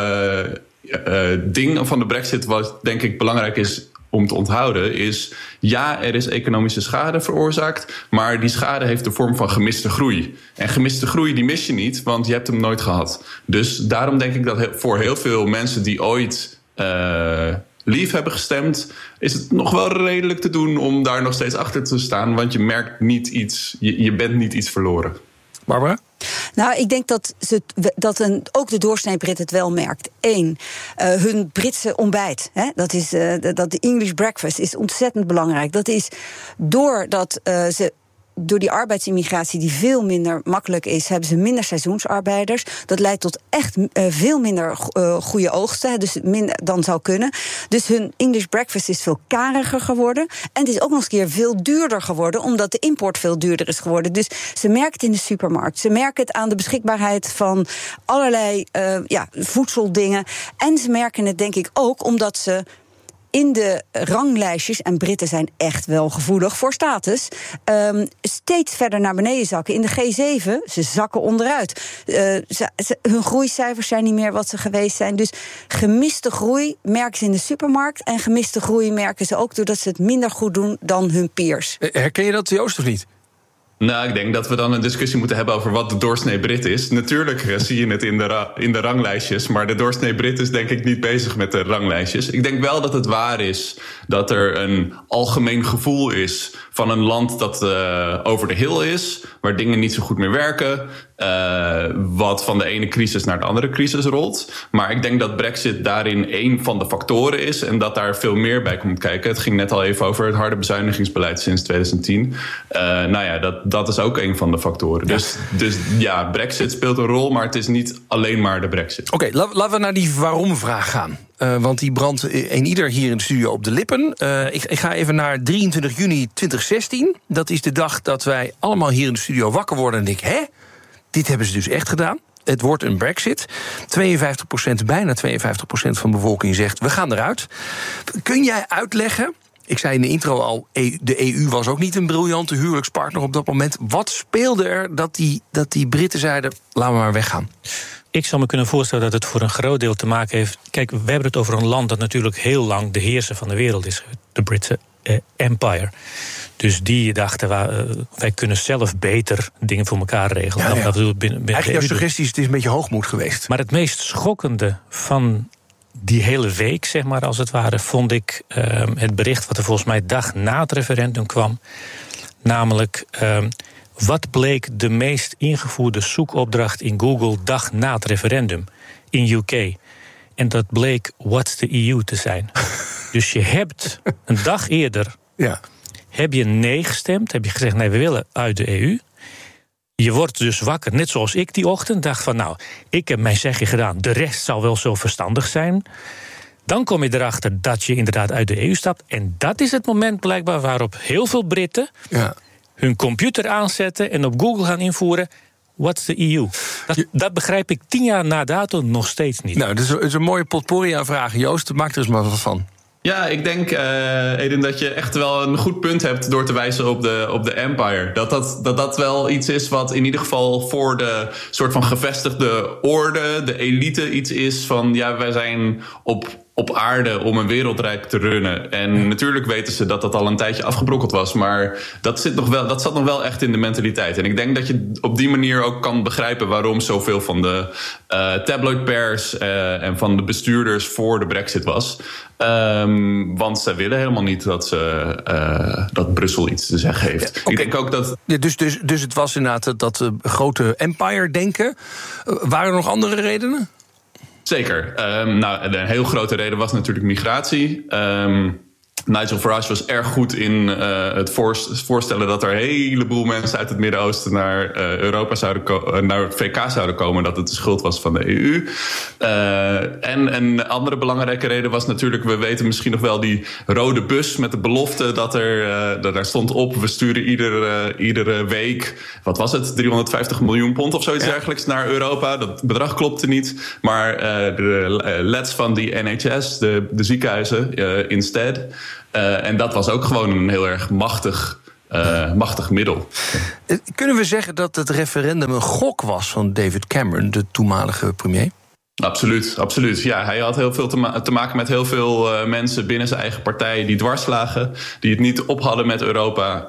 ding van de Brexit, wat denk ik belangrijk is om te onthouden, is ja, er is economische schade veroorzaakt, maar die schade heeft de vorm van gemiste groei. En gemiste groei die mis je niet, want je hebt hem nooit gehad. Dus daarom denk ik dat voor heel veel mensen die ooit Leave hebben gestemd, is het nog wel redelijk te doen om daar nog steeds achter te staan, want je merkt niet iets, je bent niet iets verloren. Barbara? Nou, ik denk dat ook de doorsnee Brit het wel merkt. 1, hun Britse ontbijt. Dat de English breakfast is ontzettend belangrijk. Dat is doordat ze door die arbeidsimmigratie die veel minder makkelijk is, hebben ze minder seizoensarbeiders. Dat leidt tot echt veel minder goede oogsten, dus minder dan zou kunnen. Dus hun English breakfast is veel kariger geworden. En het is ook nog eens een keer veel duurder geworden, omdat de import veel duurder is geworden. Dus ze merken het in de supermarkt. Ze merken het aan de beschikbaarheid van allerlei voedseldingen. En ze merken het denk ik ook omdat ze in de ranglijstjes, en Britten zijn echt wel gevoelig voor status, steeds verder naar beneden zakken. In de G7, ze zakken onderuit. Hun groeicijfers zijn niet meer wat ze geweest zijn. Dus gemiste groei merken ze in de supermarkt, en gemiste groei merken ze ook doordat ze het minder goed doen dan hun peers. Herken je dat, Joost, of niet? Nou, ik denk dat we dan een discussie moeten hebben over wat de doorsnee Brit is. Natuurlijk zie je het in de ranglijstjes, maar de doorsnee Brit is denk ik niet bezig met de ranglijstjes. Ik denk wel dat het waar is dat er een algemeen gevoel is van een land dat over de hill is, waar dingen niet zo goed meer werken, wat van de ene crisis naar de andere crisis rolt. Maar ik denk dat Brexit daarin één van de factoren is en dat daar veel meer bij komt kijken. Het ging net al even over het harde bezuinigingsbeleid sinds 2010. Dat is ook een van de factoren. Ja. Dus ja, Brexit speelt een rol, maar het is niet alleen maar de Brexit. Oké, laten we naar die waarom-vraag gaan. Want die brandt een ieder hier in de studio op de lippen. Ik ga even naar 23 juni 2016. Dat is de dag dat wij allemaal hier in de studio wakker worden en denken, hè? Dit hebben ze dus echt gedaan. Het wordt een Brexit. 52%, bijna 52% van de bevolking zegt, we gaan eruit. Kun jij uitleggen, ik zei in de intro al, de EU was ook niet een briljante huwelijkspartner op dat moment. Wat speelde er dat die Britten zeiden, laten we maar weggaan? Ik zou me kunnen voorstellen dat het voor een groot deel te maken heeft. Kijk, we hebben het over een land dat natuurlijk heel lang de heerser van de wereld is. De Britse Empire. Dus die dachten, wij kunnen zelf beter dingen voor elkaar regelen. Ja. Binnen eigenlijk jouw suggestie is, het is een beetje hoogmoed geweest. Maar het meest schokkende van die hele week, zeg maar, als het ware, vond ik het bericht wat er volgens mij dag na het referendum kwam. Namelijk, wat bleek de meest ingevoerde zoekopdracht in Google dag na het referendum in UK? En dat bleek What's the EU te zijn. Dus je hebt een dag eerder, heb je nee gestemd, heb je gezegd, nee, we willen uit de EU. Je wordt dus wakker, net zoals ik die ochtend, dacht van, nou, ik heb mijn zegje gedaan, de rest zal wel zo verstandig zijn. Dan kom je erachter dat je inderdaad uit de EU stapt. En dat is het moment blijkbaar waarop heel veel Britten hun computer aanzetten en op Google gaan invoeren, what's the EU? Dat begrijp ik 10 jaar na dato nog steeds niet. Nou, het is een mooie potpourri aan vragen. Joost, maak er eens maar wat van. Ja, ik denk, Eden, dat je echt wel een goed punt hebt door te wijzen op de Empire. Dat wel iets is wat in ieder geval voor de soort van gevestigde orde, de elite, iets is van, ja, wij zijn op op aarde om een wereldrijk te runnen. En natuurlijk weten ze dat al een tijdje afgebrokkeld was. Maar dat zat nog wel echt in de mentaliteit. En ik denk dat je op die manier ook kan begrijpen waarom zoveel van de tabloidpers en van de bestuurders voor de Brexit was. Want zij willen helemaal niet dat Brussel iets te zeggen heeft. Okay. Ik denk ook dat... Ja, dus het was inderdaad dat grote empire-denken. Waren er nog andere redenen? Zeker. Een heel grote reden was natuurlijk migratie. Nigel Farage was erg goed in het voorstellen dat er een heleboel mensen uit het Midden-Oosten naar naar het VK zouden komen, dat het de schuld was van de EU. En een andere belangrijke reden was natuurlijk, we weten misschien nog wel die rode bus met de belofte dat daar stond op, we sturen iedere week, wat was het, 350 miljoen pond of zoiets dergelijks naar Europa. Dat bedrag klopte niet, maar de LEDs van die NHS, de ziekenhuizen, instead. En dat was ook gewoon een heel erg machtig middel. Kunnen we zeggen dat het referendum een gok was van David Cameron, de toenmalige premier? Absoluut. Ja, hij had heel veel te maken met heel veel mensen binnen zijn eigen partij die dwars lagen, die het niet op hadden met Europa.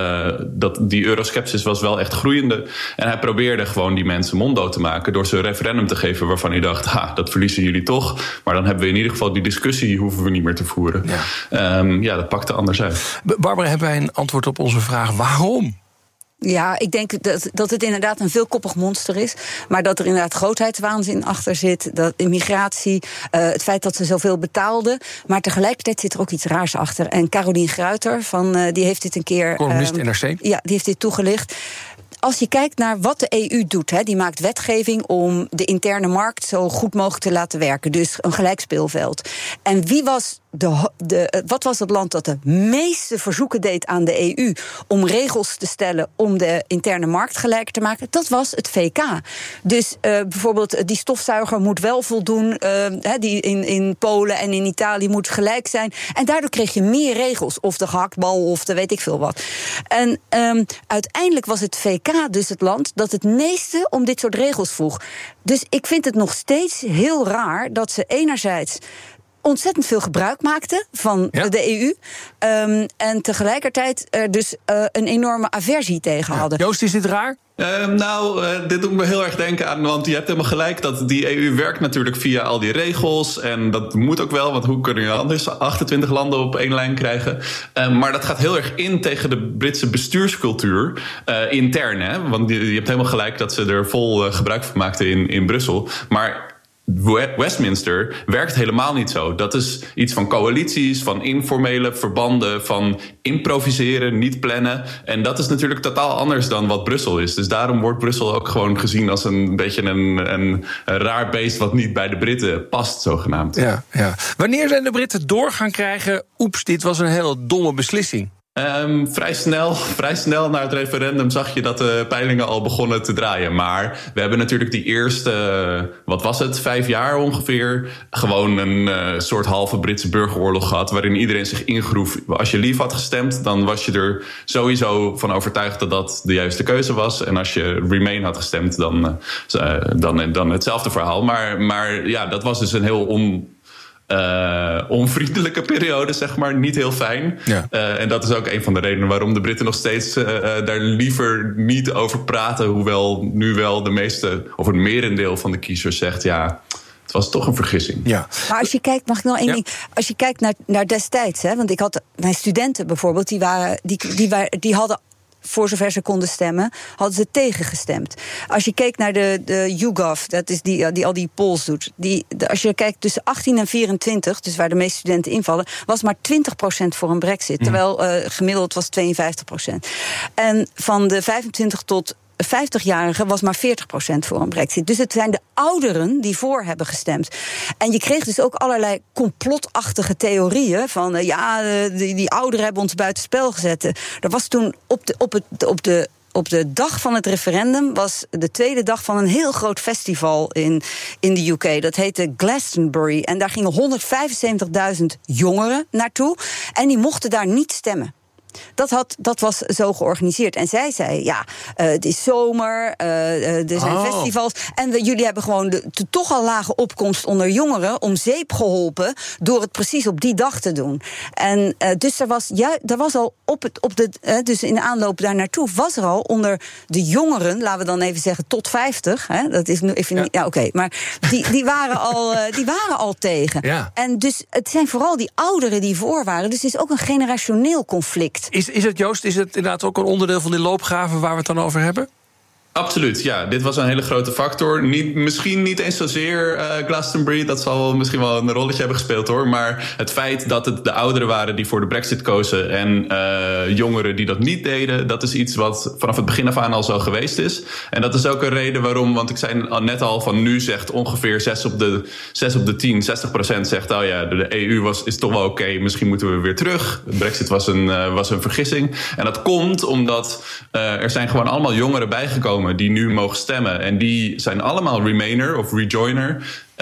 Die euroskepsis was wel echt groeiende. En hij probeerde gewoon die mensen monddood te maken door ze een referendum te geven waarvan hij dacht, dat verliezen jullie toch. Maar dan hebben we in ieder geval die discussie hoeven we niet meer te voeren. Ja, dat pakte anders uit. Barbara, hebben wij een antwoord op onze vraag waarom? Ja, ik denk dat het inderdaad een veelkoppig monster is. Maar dat er inderdaad grootheidswaanzin achter zit. Dat immigratie, het feit dat ze zoveel betaalden. Maar tegelijkertijd zit er ook iets raars achter. En Carolien Gruiter, die heeft dit een keer... Columnist NRC. Ja, die heeft dit toegelicht. Als je kijkt naar wat de EU doet, die maakt wetgeving om de interne markt zo goed mogelijk te laten werken. Dus een gelijk speelveld. En wie was wat was het land dat de meeste verzoeken deed aan de EU om regels te stellen om de interne markt gelijk te maken? Dat was het VK. Dus bijvoorbeeld die stofzuiger moet wel voldoen, die in Polen en in Italië moet gelijk zijn. En daardoor kreeg je meer regels, of de gehaktbal of de weet ik veel wat. En uiteindelijk was het VK dus het land dat het meeste om dit soort regels vroeg. Dus ik vind het nog steeds heel raar dat ze enerzijds ontzettend veel gebruik maakten van de EU. En tegelijkertijd er dus een enorme aversie tegen hadden. Joost, is dit raar? Dit doet me heel erg denken aan, want je hebt helemaal gelijk dat die EU werkt natuurlijk via al die regels. En dat moet ook wel, want hoe kunnen je anders 28 landen op één lijn krijgen? Maar dat gaat heel erg in tegen de Britse bestuurscultuur, intern. Hè? Want je hebt helemaal gelijk dat ze er vol gebruik van maakten in Brussel. Maar Westminster werkt helemaal niet zo. Dat is iets van coalities, van informele verbanden, van improviseren, niet plannen. En dat is natuurlijk totaal anders dan wat Brussel is. Dus daarom wordt Brussel ook gewoon gezien als een beetje een raar beest wat niet bij de Britten past, zogenaamd. Ja. Wanneer zijn de Britten door gaan krijgen, oeps, dit was een hele domme beslissing? Vrij snel na het referendum zag je dat de peilingen al begonnen te draaien. Maar we hebben natuurlijk die eerste, 5 jaar ongeveer, gewoon een soort halve Britse burgeroorlog gehad, waarin iedereen zich ingroef. Als je Leave had gestemd, dan was je er sowieso van overtuigd dat dat de juiste keuze was. En als je Remain had gestemd, dan hetzelfde verhaal. Maar ja, dat was dus een heel onvriendelijke periode, zeg maar. Niet heel fijn. Ja. En dat is ook een van de redenen waarom de Britten nog steeds daar liever niet over praten. Hoewel nu wel de meeste, of het merendeel van de kiezers zegt, ja, het was toch een vergissing. Ja. Maar als je kijkt, mag ik nog één ding? Als je kijkt naar destijds, want ik had mijn studenten bijvoorbeeld, die hadden, voor zover ze konden stemmen, hadden ze tegengestemd. Als je keek naar de YouGov, dat is die al die polls doet. Als je kijkt tussen 18 en 24, dus waar de meeste studenten invallen, was maar 20% voor een Brexit. Terwijl gemiddeld was 52%. En van de 25 tot 50-jarigen was maar 40% voor een Brexit. Dus het zijn de ouderen die voor hebben gestemd. En je kreeg dus ook allerlei complotachtige theorieën van die ouderen hebben ons buitenspel gezet. Er was toen op de dag van het referendum, was de tweede dag van een heel groot festival in de UK. Dat heette Glastonbury. En daar gingen 175.000 jongeren naartoe. En die mochten daar niet stemmen. Dat was zo georganiseerd. En zij zei, het is zomer, er zijn festivals. En jullie hebben gewoon de toch al lage opkomst onder jongeren om zeep geholpen door het precies op die dag te doen. En dus er was al dus in de aanloop daar naartoe was er al onder de jongeren, laten we dan even zeggen tot 50. Dat is nu even niet. Ja, oké, maar die waren al tegen. Ja. En dus het zijn vooral die ouderen die voor waren. Dus het is ook een generationeel conflict. Is het, Joost, is het inderdaad ook een onderdeel van die loopgraven waar we het dan over hebben? Absoluut, ja. Dit was een hele grote factor. Misschien niet eens zozeer Glastonbury. Dat zal misschien wel een rolletje hebben gespeeld, hoor. Maar het feit dat het de ouderen waren die voor de Brexit kozen en jongeren die dat niet deden, dat is iets wat vanaf het begin af aan al zo geweest is. En dat is ook een reden waarom, want ik zei net al van nu zegt ongeveer 6 op de 10, 60% zegt, de EU is toch wel oké, misschien moeten we weer terug. Brexit was een vergissing. En dat komt omdat er zijn gewoon allemaal jongeren bijgekomen die nu mogen stemmen. En die zijn allemaal Remainer of Rejoiner.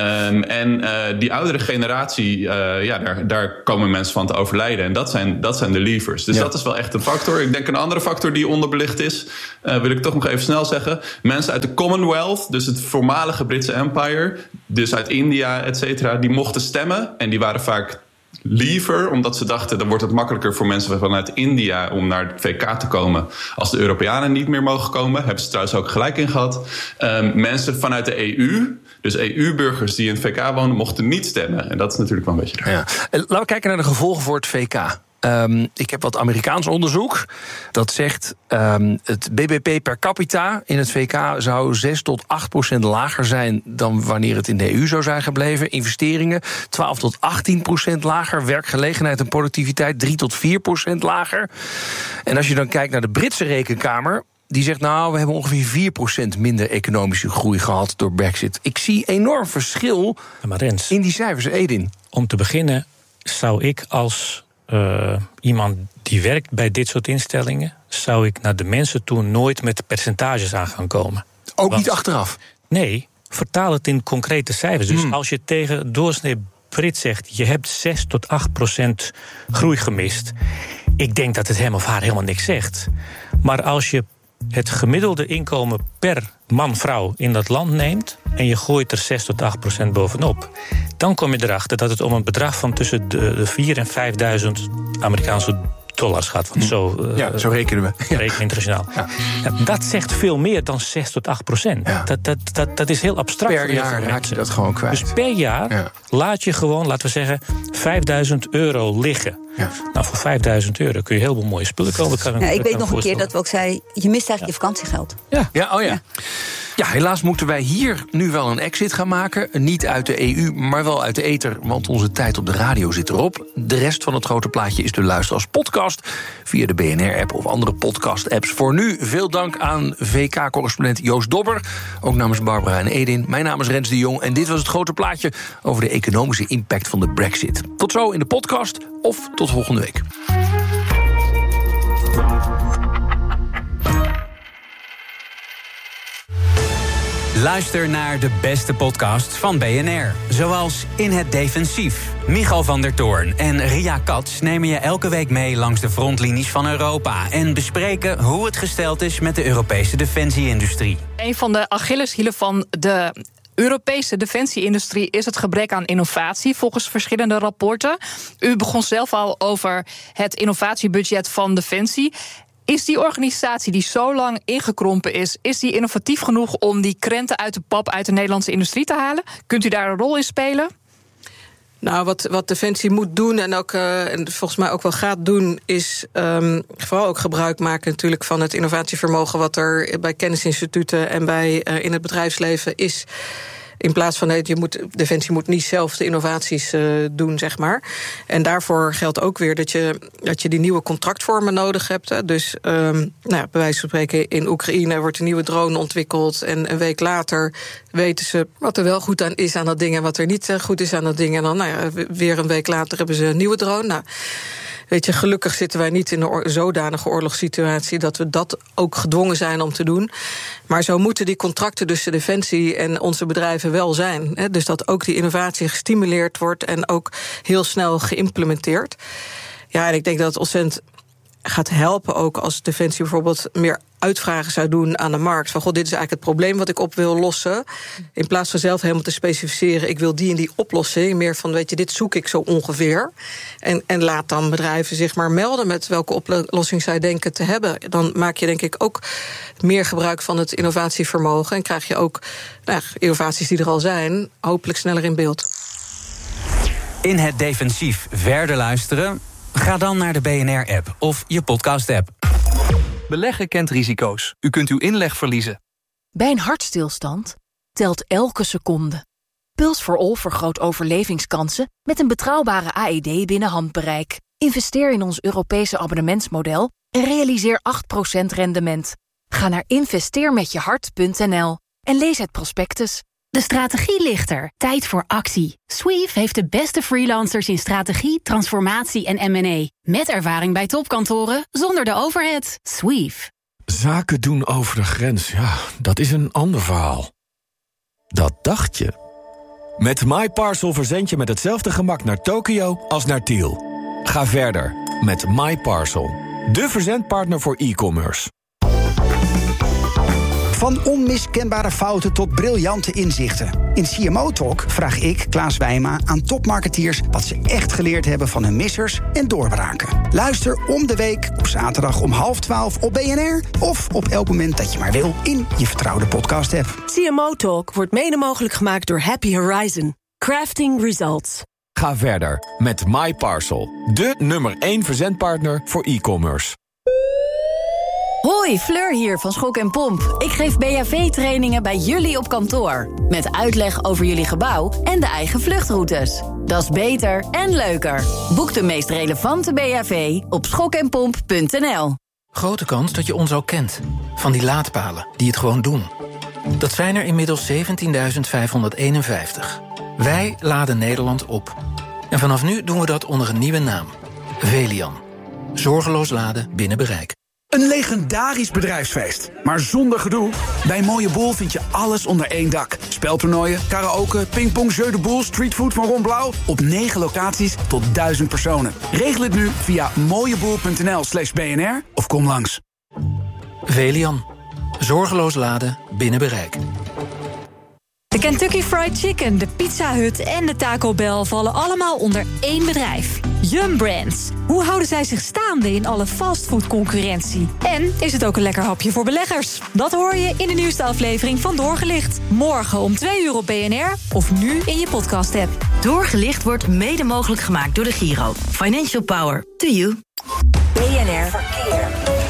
Die oudere generatie, daar komen mensen van te overlijden. En dat zijn de leavers. Dus dat is wel echt een factor. Ik denk een andere factor die onderbelicht is, wil ik toch nog even snel zeggen. Mensen uit de Commonwealth, dus het voormalige Britse Empire, dus uit India, et cetera, die mochten stemmen. En die waren vaak liever, omdat ze dachten, dan wordt het makkelijker voor mensen vanuit India om naar het VK te komen als de Europeanen niet meer mogen komen. Hebben ze trouwens ook gelijk in gehad. Mensen vanuit de EU, dus EU-burgers die in het VK wonen, mochten niet stemmen. En dat is natuurlijk wel een beetje raar. Ja. Laten we kijken naar de gevolgen voor het VK. Ik heb wat Amerikaans onderzoek. Dat zegt het BBP per capita in het VK zou 6 tot 8% lager zijn dan wanneer het in de EU zou zijn gebleven. Investeringen 12 tot 18% lager. Werkgelegenheid en productiviteit 3 tot 4% lager. En als je dan kijkt naar de Britse rekenkamer, die zegt, we hebben ongeveer 4% minder economische groei gehad door Brexit. Ik zie enorm verschil in die cijfers. Edin. Om te beginnen zou ik als iemand die werkt bij dit soort instellingen, zou ik naar de mensen toe nooit met percentages aan gaan komen. Ook niet achteraf? Nee, vertaal het in concrete cijfers. Dus als je tegen doorsnee Brit zegt, je hebt 6 tot 8% groei gemist, ik denk dat het hem of haar helemaal niks zegt. Maar als je het gemiddelde inkomen per man-vrouw in dat land neemt en je gooit er 6 tot 8% bovenop, dan kom je erachter dat het om een bedrag van tussen de 4.000 en 5.000 Amerikaanse dollars gaat. Want zo rekenen we. Rekenen internationaal. Ja. Dat zegt veel meer dan 6 tot 8%. Ja. Dat is heel abstract. Per jaar raak je dat gewoon kwijt. Dus per jaar laat je gewoon, laten we zeggen, €5.000 liggen. Ja. Nou, voor €5.000 kun je heel veel mooie spullen kopen. Ik weet nog een keer dat we ook zeiden, je mist eigenlijk je vakantiegeld. Ja, helaas moeten wij hier nu wel een exit gaan maken. Niet uit de EU, maar wel uit de ether, want onze tijd op de radio zit erop. De rest van het grote plaatje is te luisteren als podcast via de BNR-app of andere podcast-apps. Voor nu veel dank aan VK-correspondent Joost Dobber, ook namens Barbara en Edin. Mijn naam is Rens de Jong en dit was het grote plaatje over de economische impact van de Brexit. Tot zo in de podcast of tot volgende week. Luister naar de beste podcasts van BNR. Zoals In het Defensief. Michal van der Toorn en Ria Katz nemen je elke week mee langs de frontlinies van Europa en bespreken hoe het gesteld is met de Europese defensie-industrie. Een van de Achilleshielen van de Europese defensie-industrie is het gebrek aan innovatie, volgens verschillende rapporten. U begon zelf al over het innovatiebudget van Defensie. Is die organisatie die zo lang ingekrompen is die innovatief genoeg om die krenten uit de pap uit de Nederlandse industrie te halen? Kunt u daar een rol in spelen? Nou, wat Defensie moet doen en ook en volgens mij ook wel gaat doen, is vooral ook gebruik maken natuurlijk van het innovatievermogen wat er bij kennisinstituten en in het bedrijfsleven is. In plaats van, Defensie moet niet zelf de innovaties doen, zeg maar. En daarvoor geldt ook weer dat je die nieuwe contractvormen nodig hebt. Hè. Dus bij wijze van spreken in Oekraïne wordt een nieuwe drone ontwikkeld en een week later weten ze wat er wel goed aan is aan dat ding en wat er niet goed is aan dat ding. En dan weer een week later hebben ze een nieuwe drone. Nou, weet je, gelukkig zitten wij niet in een zodanige oorlogssituatie dat we dat ook gedwongen zijn om te doen. Maar zo moeten die contracten tussen Defensie en onze bedrijven wel zijn. Hè? Dus dat ook die innovatie gestimuleerd wordt en ook heel snel geïmplementeerd. Ja, en ik denk dat het ontzettend gaat helpen ook als Defensie bijvoorbeeld meer uitvragen zou doen aan de markt. Van dit is eigenlijk het probleem wat ik op wil lossen. In plaats van zelf helemaal te specificeren, ik wil die en die oplossing. Meer van, dit zoek ik zo ongeveer. En laat dan bedrijven zich maar melden met welke oplossing zij denken te hebben. Dan maak je denk ik ook meer gebruik van het innovatievermogen. En krijg je ook innovaties die er al zijn, hopelijk sneller in beeld. In het defensief verder luisteren? Ga dan naar de BNR-app of je podcast-app. Beleggen kent risico's. U kunt uw inleg verliezen. Bij een hartstilstand telt elke seconde. Puls for All vergroot overlevingskansen met een betrouwbare AED binnen handbereik. Investeer in ons Europese abonnementsmodel en realiseer 8% rendement. Ga naar investeermetjehart.nl en lees het prospectus. De strategie ligt er. Tijd voor actie. Sweef heeft de beste freelancers in strategie, transformatie en M&A. Met ervaring bij topkantoren, zonder de overhead. Sweef. Zaken doen over de grens, ja, dat is een ander verhaal. Dat dacht je. Met MyParcel verzend je met hetzelfde gemak naar Tokio als naar Tiel. Ga verder met MyParcel. De verzendpartner voor e-commerce. Van onmiskenbare fouten tot briljante inzichten. In CMO Talk vraag ik, Klaas Wijma, aan topmarketeers wat ze echt geleerd hebben van hun missers en doorbraken. Luister om de week op zaterdag om 11:30 op BNR of op elk moment dat je maar wil in je vertrouwde podcast-app. CMO Talk wordt mede mogelijk gemaakt door Happy Horizon. Crafting Results. Ga verder met MyParcel, de nummer 1 verzendpartner voor e-commerce. Hoi, Fleur hier van Schok en Pomp. Ik geef BHV-trainingen bij jullie op kantoor. Met uitleg over jullie gebouw en de eigen vluchtroutes. Dat is beter en leuker. Boek de meest relevante BHV op schokenpomp.nl. Grote kans dat je ons al kent. Van die laadpalen die het gewoon doen. Dat zijn er inmiddels 17.551. Wij laden Nederland op. En vanaf nu doen we dat onder een nieuwe naam. Velian. Zorgeloos laden binnen bereik. Een legendarisch bedrijfsfeest, maar zonder gedoe. Bij Mooie Boel vind je alles onder één dak. Speltoernooien, karaoke, pingpong, jeu de boel, streetfood van Ron Blauw. Op 9 locaties tot 1000 personen. Regel het nu via mooieboel.nl/BNR of kom langs. Velian. Zorgeloos laden binnen bereik. De Kentucky Fried Chicken, de Pizza Hut en de Taco Bell vallen allemaal onder één bedrijf. Yum Brands. Hoe houden zij zich staande in alle fastfood-concurrentie? En is het ook een lekker hapje voor beleggers? Dat hoor je in de nieuwste aflevering van Doorgelicht. Morgen om 2:00 op BNR of nu in je podcast-app. Doorgelicht wordt mede mogelijk gemaakt door de Giro. Financial Power to you. BNR Verkeer.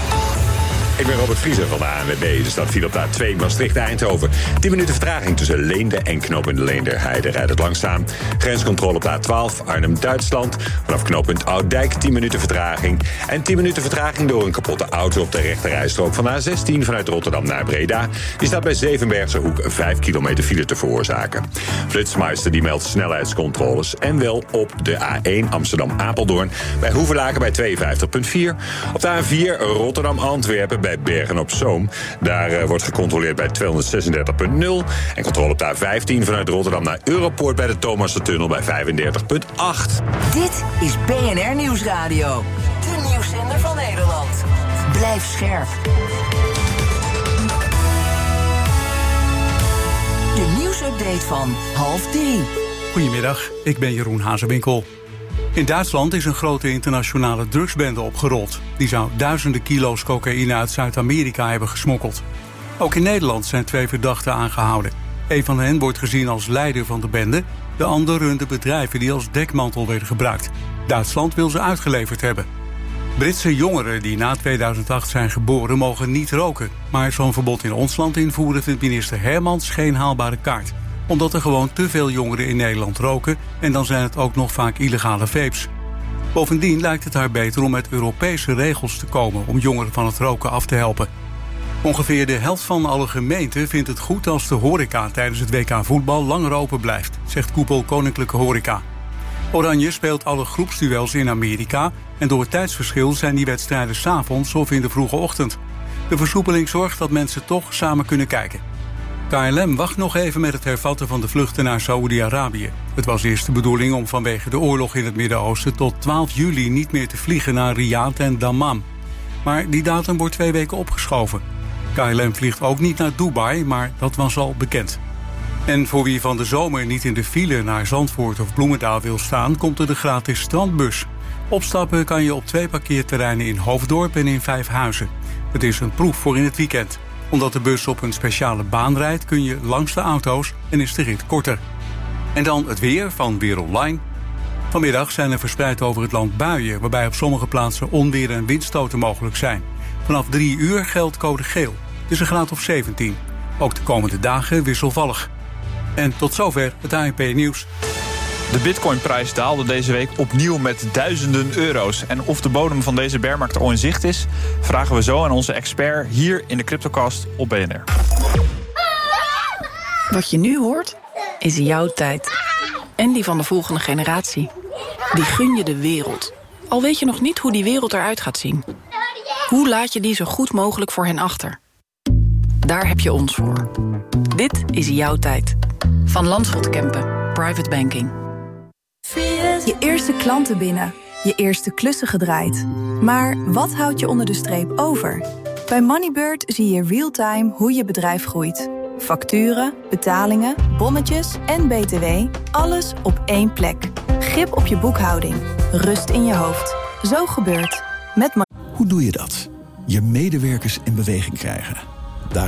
Ik ben Robert Vriezer van de ANWB. De stad viel op de A2 Maastricht-Eindhoven. 10 minuten vertraging tussen Leende en knooppunt Leenderheide rijdt het langzaam. Grenscontrole op de A12 Arnhem-Duitsland. Vanaf knooppunt Ouddijk 10 minuten vertraging. En 10 minuten vertraging door een kapotte auto op de rechterrijstrook van de A16 vanuit Rotterdam naar Breda. Die staat bij Zevenbergse Hoek 5 kilometer file te veroorzaken. Flitsmeister die meldt snelheidscontroles. En wel op de A1 Amsterdam-Apeldoorn. Bij Hoevelaken bij 52,4. Op de A4 Rotterdam-Antwerpen bij Bergen-op-Zoom. Daar wordt gecontroleerd bij 236,0. En controle op de A15 vanuit Rotterdam naar Europoort bij de Thomassentunnel bij 35,8. Dit is BNR Nieuwsradio. De nieuwszender van Nederland. Blijf scherp. De nieuwsupdate van 2:30. Goedemiddag, ik ben Jeroen Hazewinkel. In Duitsland is een grote internationale drugsbende opgerold. Die zou duizenden kilo's cocaïne uit Zuid-Amerika hebben gesmokkeld. Ook in Nederland zijn 2 verdachten aangehouden. Een van hen wordt gezien als leider van de bende. De ander runde bedrijven die als dekmantel werden gebruikt. Duitsland wil ze uitgeleverd hebben. Britse jongeren die na 2008 zijn geboren mogen niet roken. Maar zo'n verbod in ons land invoeren vindt minister Hermans geen haalbare kaart. Omdat er gewoon te veel jongeren in Nederland roken en dan zijn het ook nog vaak illegale vapes. Bovendien lijkt het haar beter om met Europese regels te komen om jongeren van het roken af te helpen. Ongeveer de helft van alle gemeenten vindt het goed als de horeca tijdens het WK voetbal langer open blijft, zegt koepel Koninklijke Horeca. Oranje speelt alle groepsduels in Amerika en door het tijdsverschil zijn die wedstrijden 's avonds of in de vroege ochtend. De versoepeling zorgt dat mensen toch samen kunnen kijken. KLM wacht nog even met het hervatten van de vluchten naar Saoedi-Arabië. Het was eerst de bedoeling om vanwege de oorlog in het Midden-Oosten tot 12 juli niet meer te vliegen naar Riyadh en Dammam. Maar die datum wordt 2 weken opgeschoven. KLM vliegt ook niet naar Dubai, maar dat was al bekend. En voor wie van de zomer niet in de file naar Zandvoort of Bloemendaal wil staan, komt er de gratis strandbus. Opstappen kan je op 2 parkeerterreinen in Hoofddorp en in Vijfhuizen. Het is een proef voor in het weekend. Omdat de bus op een speciale baan rijdt, kun je langs de auto's en is de rit korter. En dan het weer van Weer Online. Vanmiddag zijn er verspreid over het land buien, waarbij op sommige plaatsen onweer en windstoten mogelijk zijn. Vanaf 3 uur geldt code geel. Het is een graad of 17. Ook de komende dagen wisselvallig. En tot zover het ANP-nieuws. De bitcoinprijs daalde deze week opnieuw met duizenden euro's. En of de bodem van deze bearmarkt al in zicht is, vragen we zo aan onze expert hier in de CryptoCast op BNR. Wat je nu hoort, is jouw tijd. En die van de volgende generatie. Die gun je de wereld. Al weet je nog niet hoe die wereld eruit gaat zien. Hoe laat je die zo goed mogelijk voor hen achter? Daar heb je ons voor. Dit is jouw tijd. Van Landschot Kempen, Private Banking. Je eerste klanten binnen. Je eerste klussen gedraaid. Maar wat houdt je onder de streep over? Bij Moneybird zie je real-time hoe je bedrijf groeit. Facturen, betalingen, bonnetjes en BTW. Alles op één plek. Grip op je boekhouding. Rust in je hoofd. Zo gebeurt met Hoe doe je dat? Je medewerkers in beweging krijgen.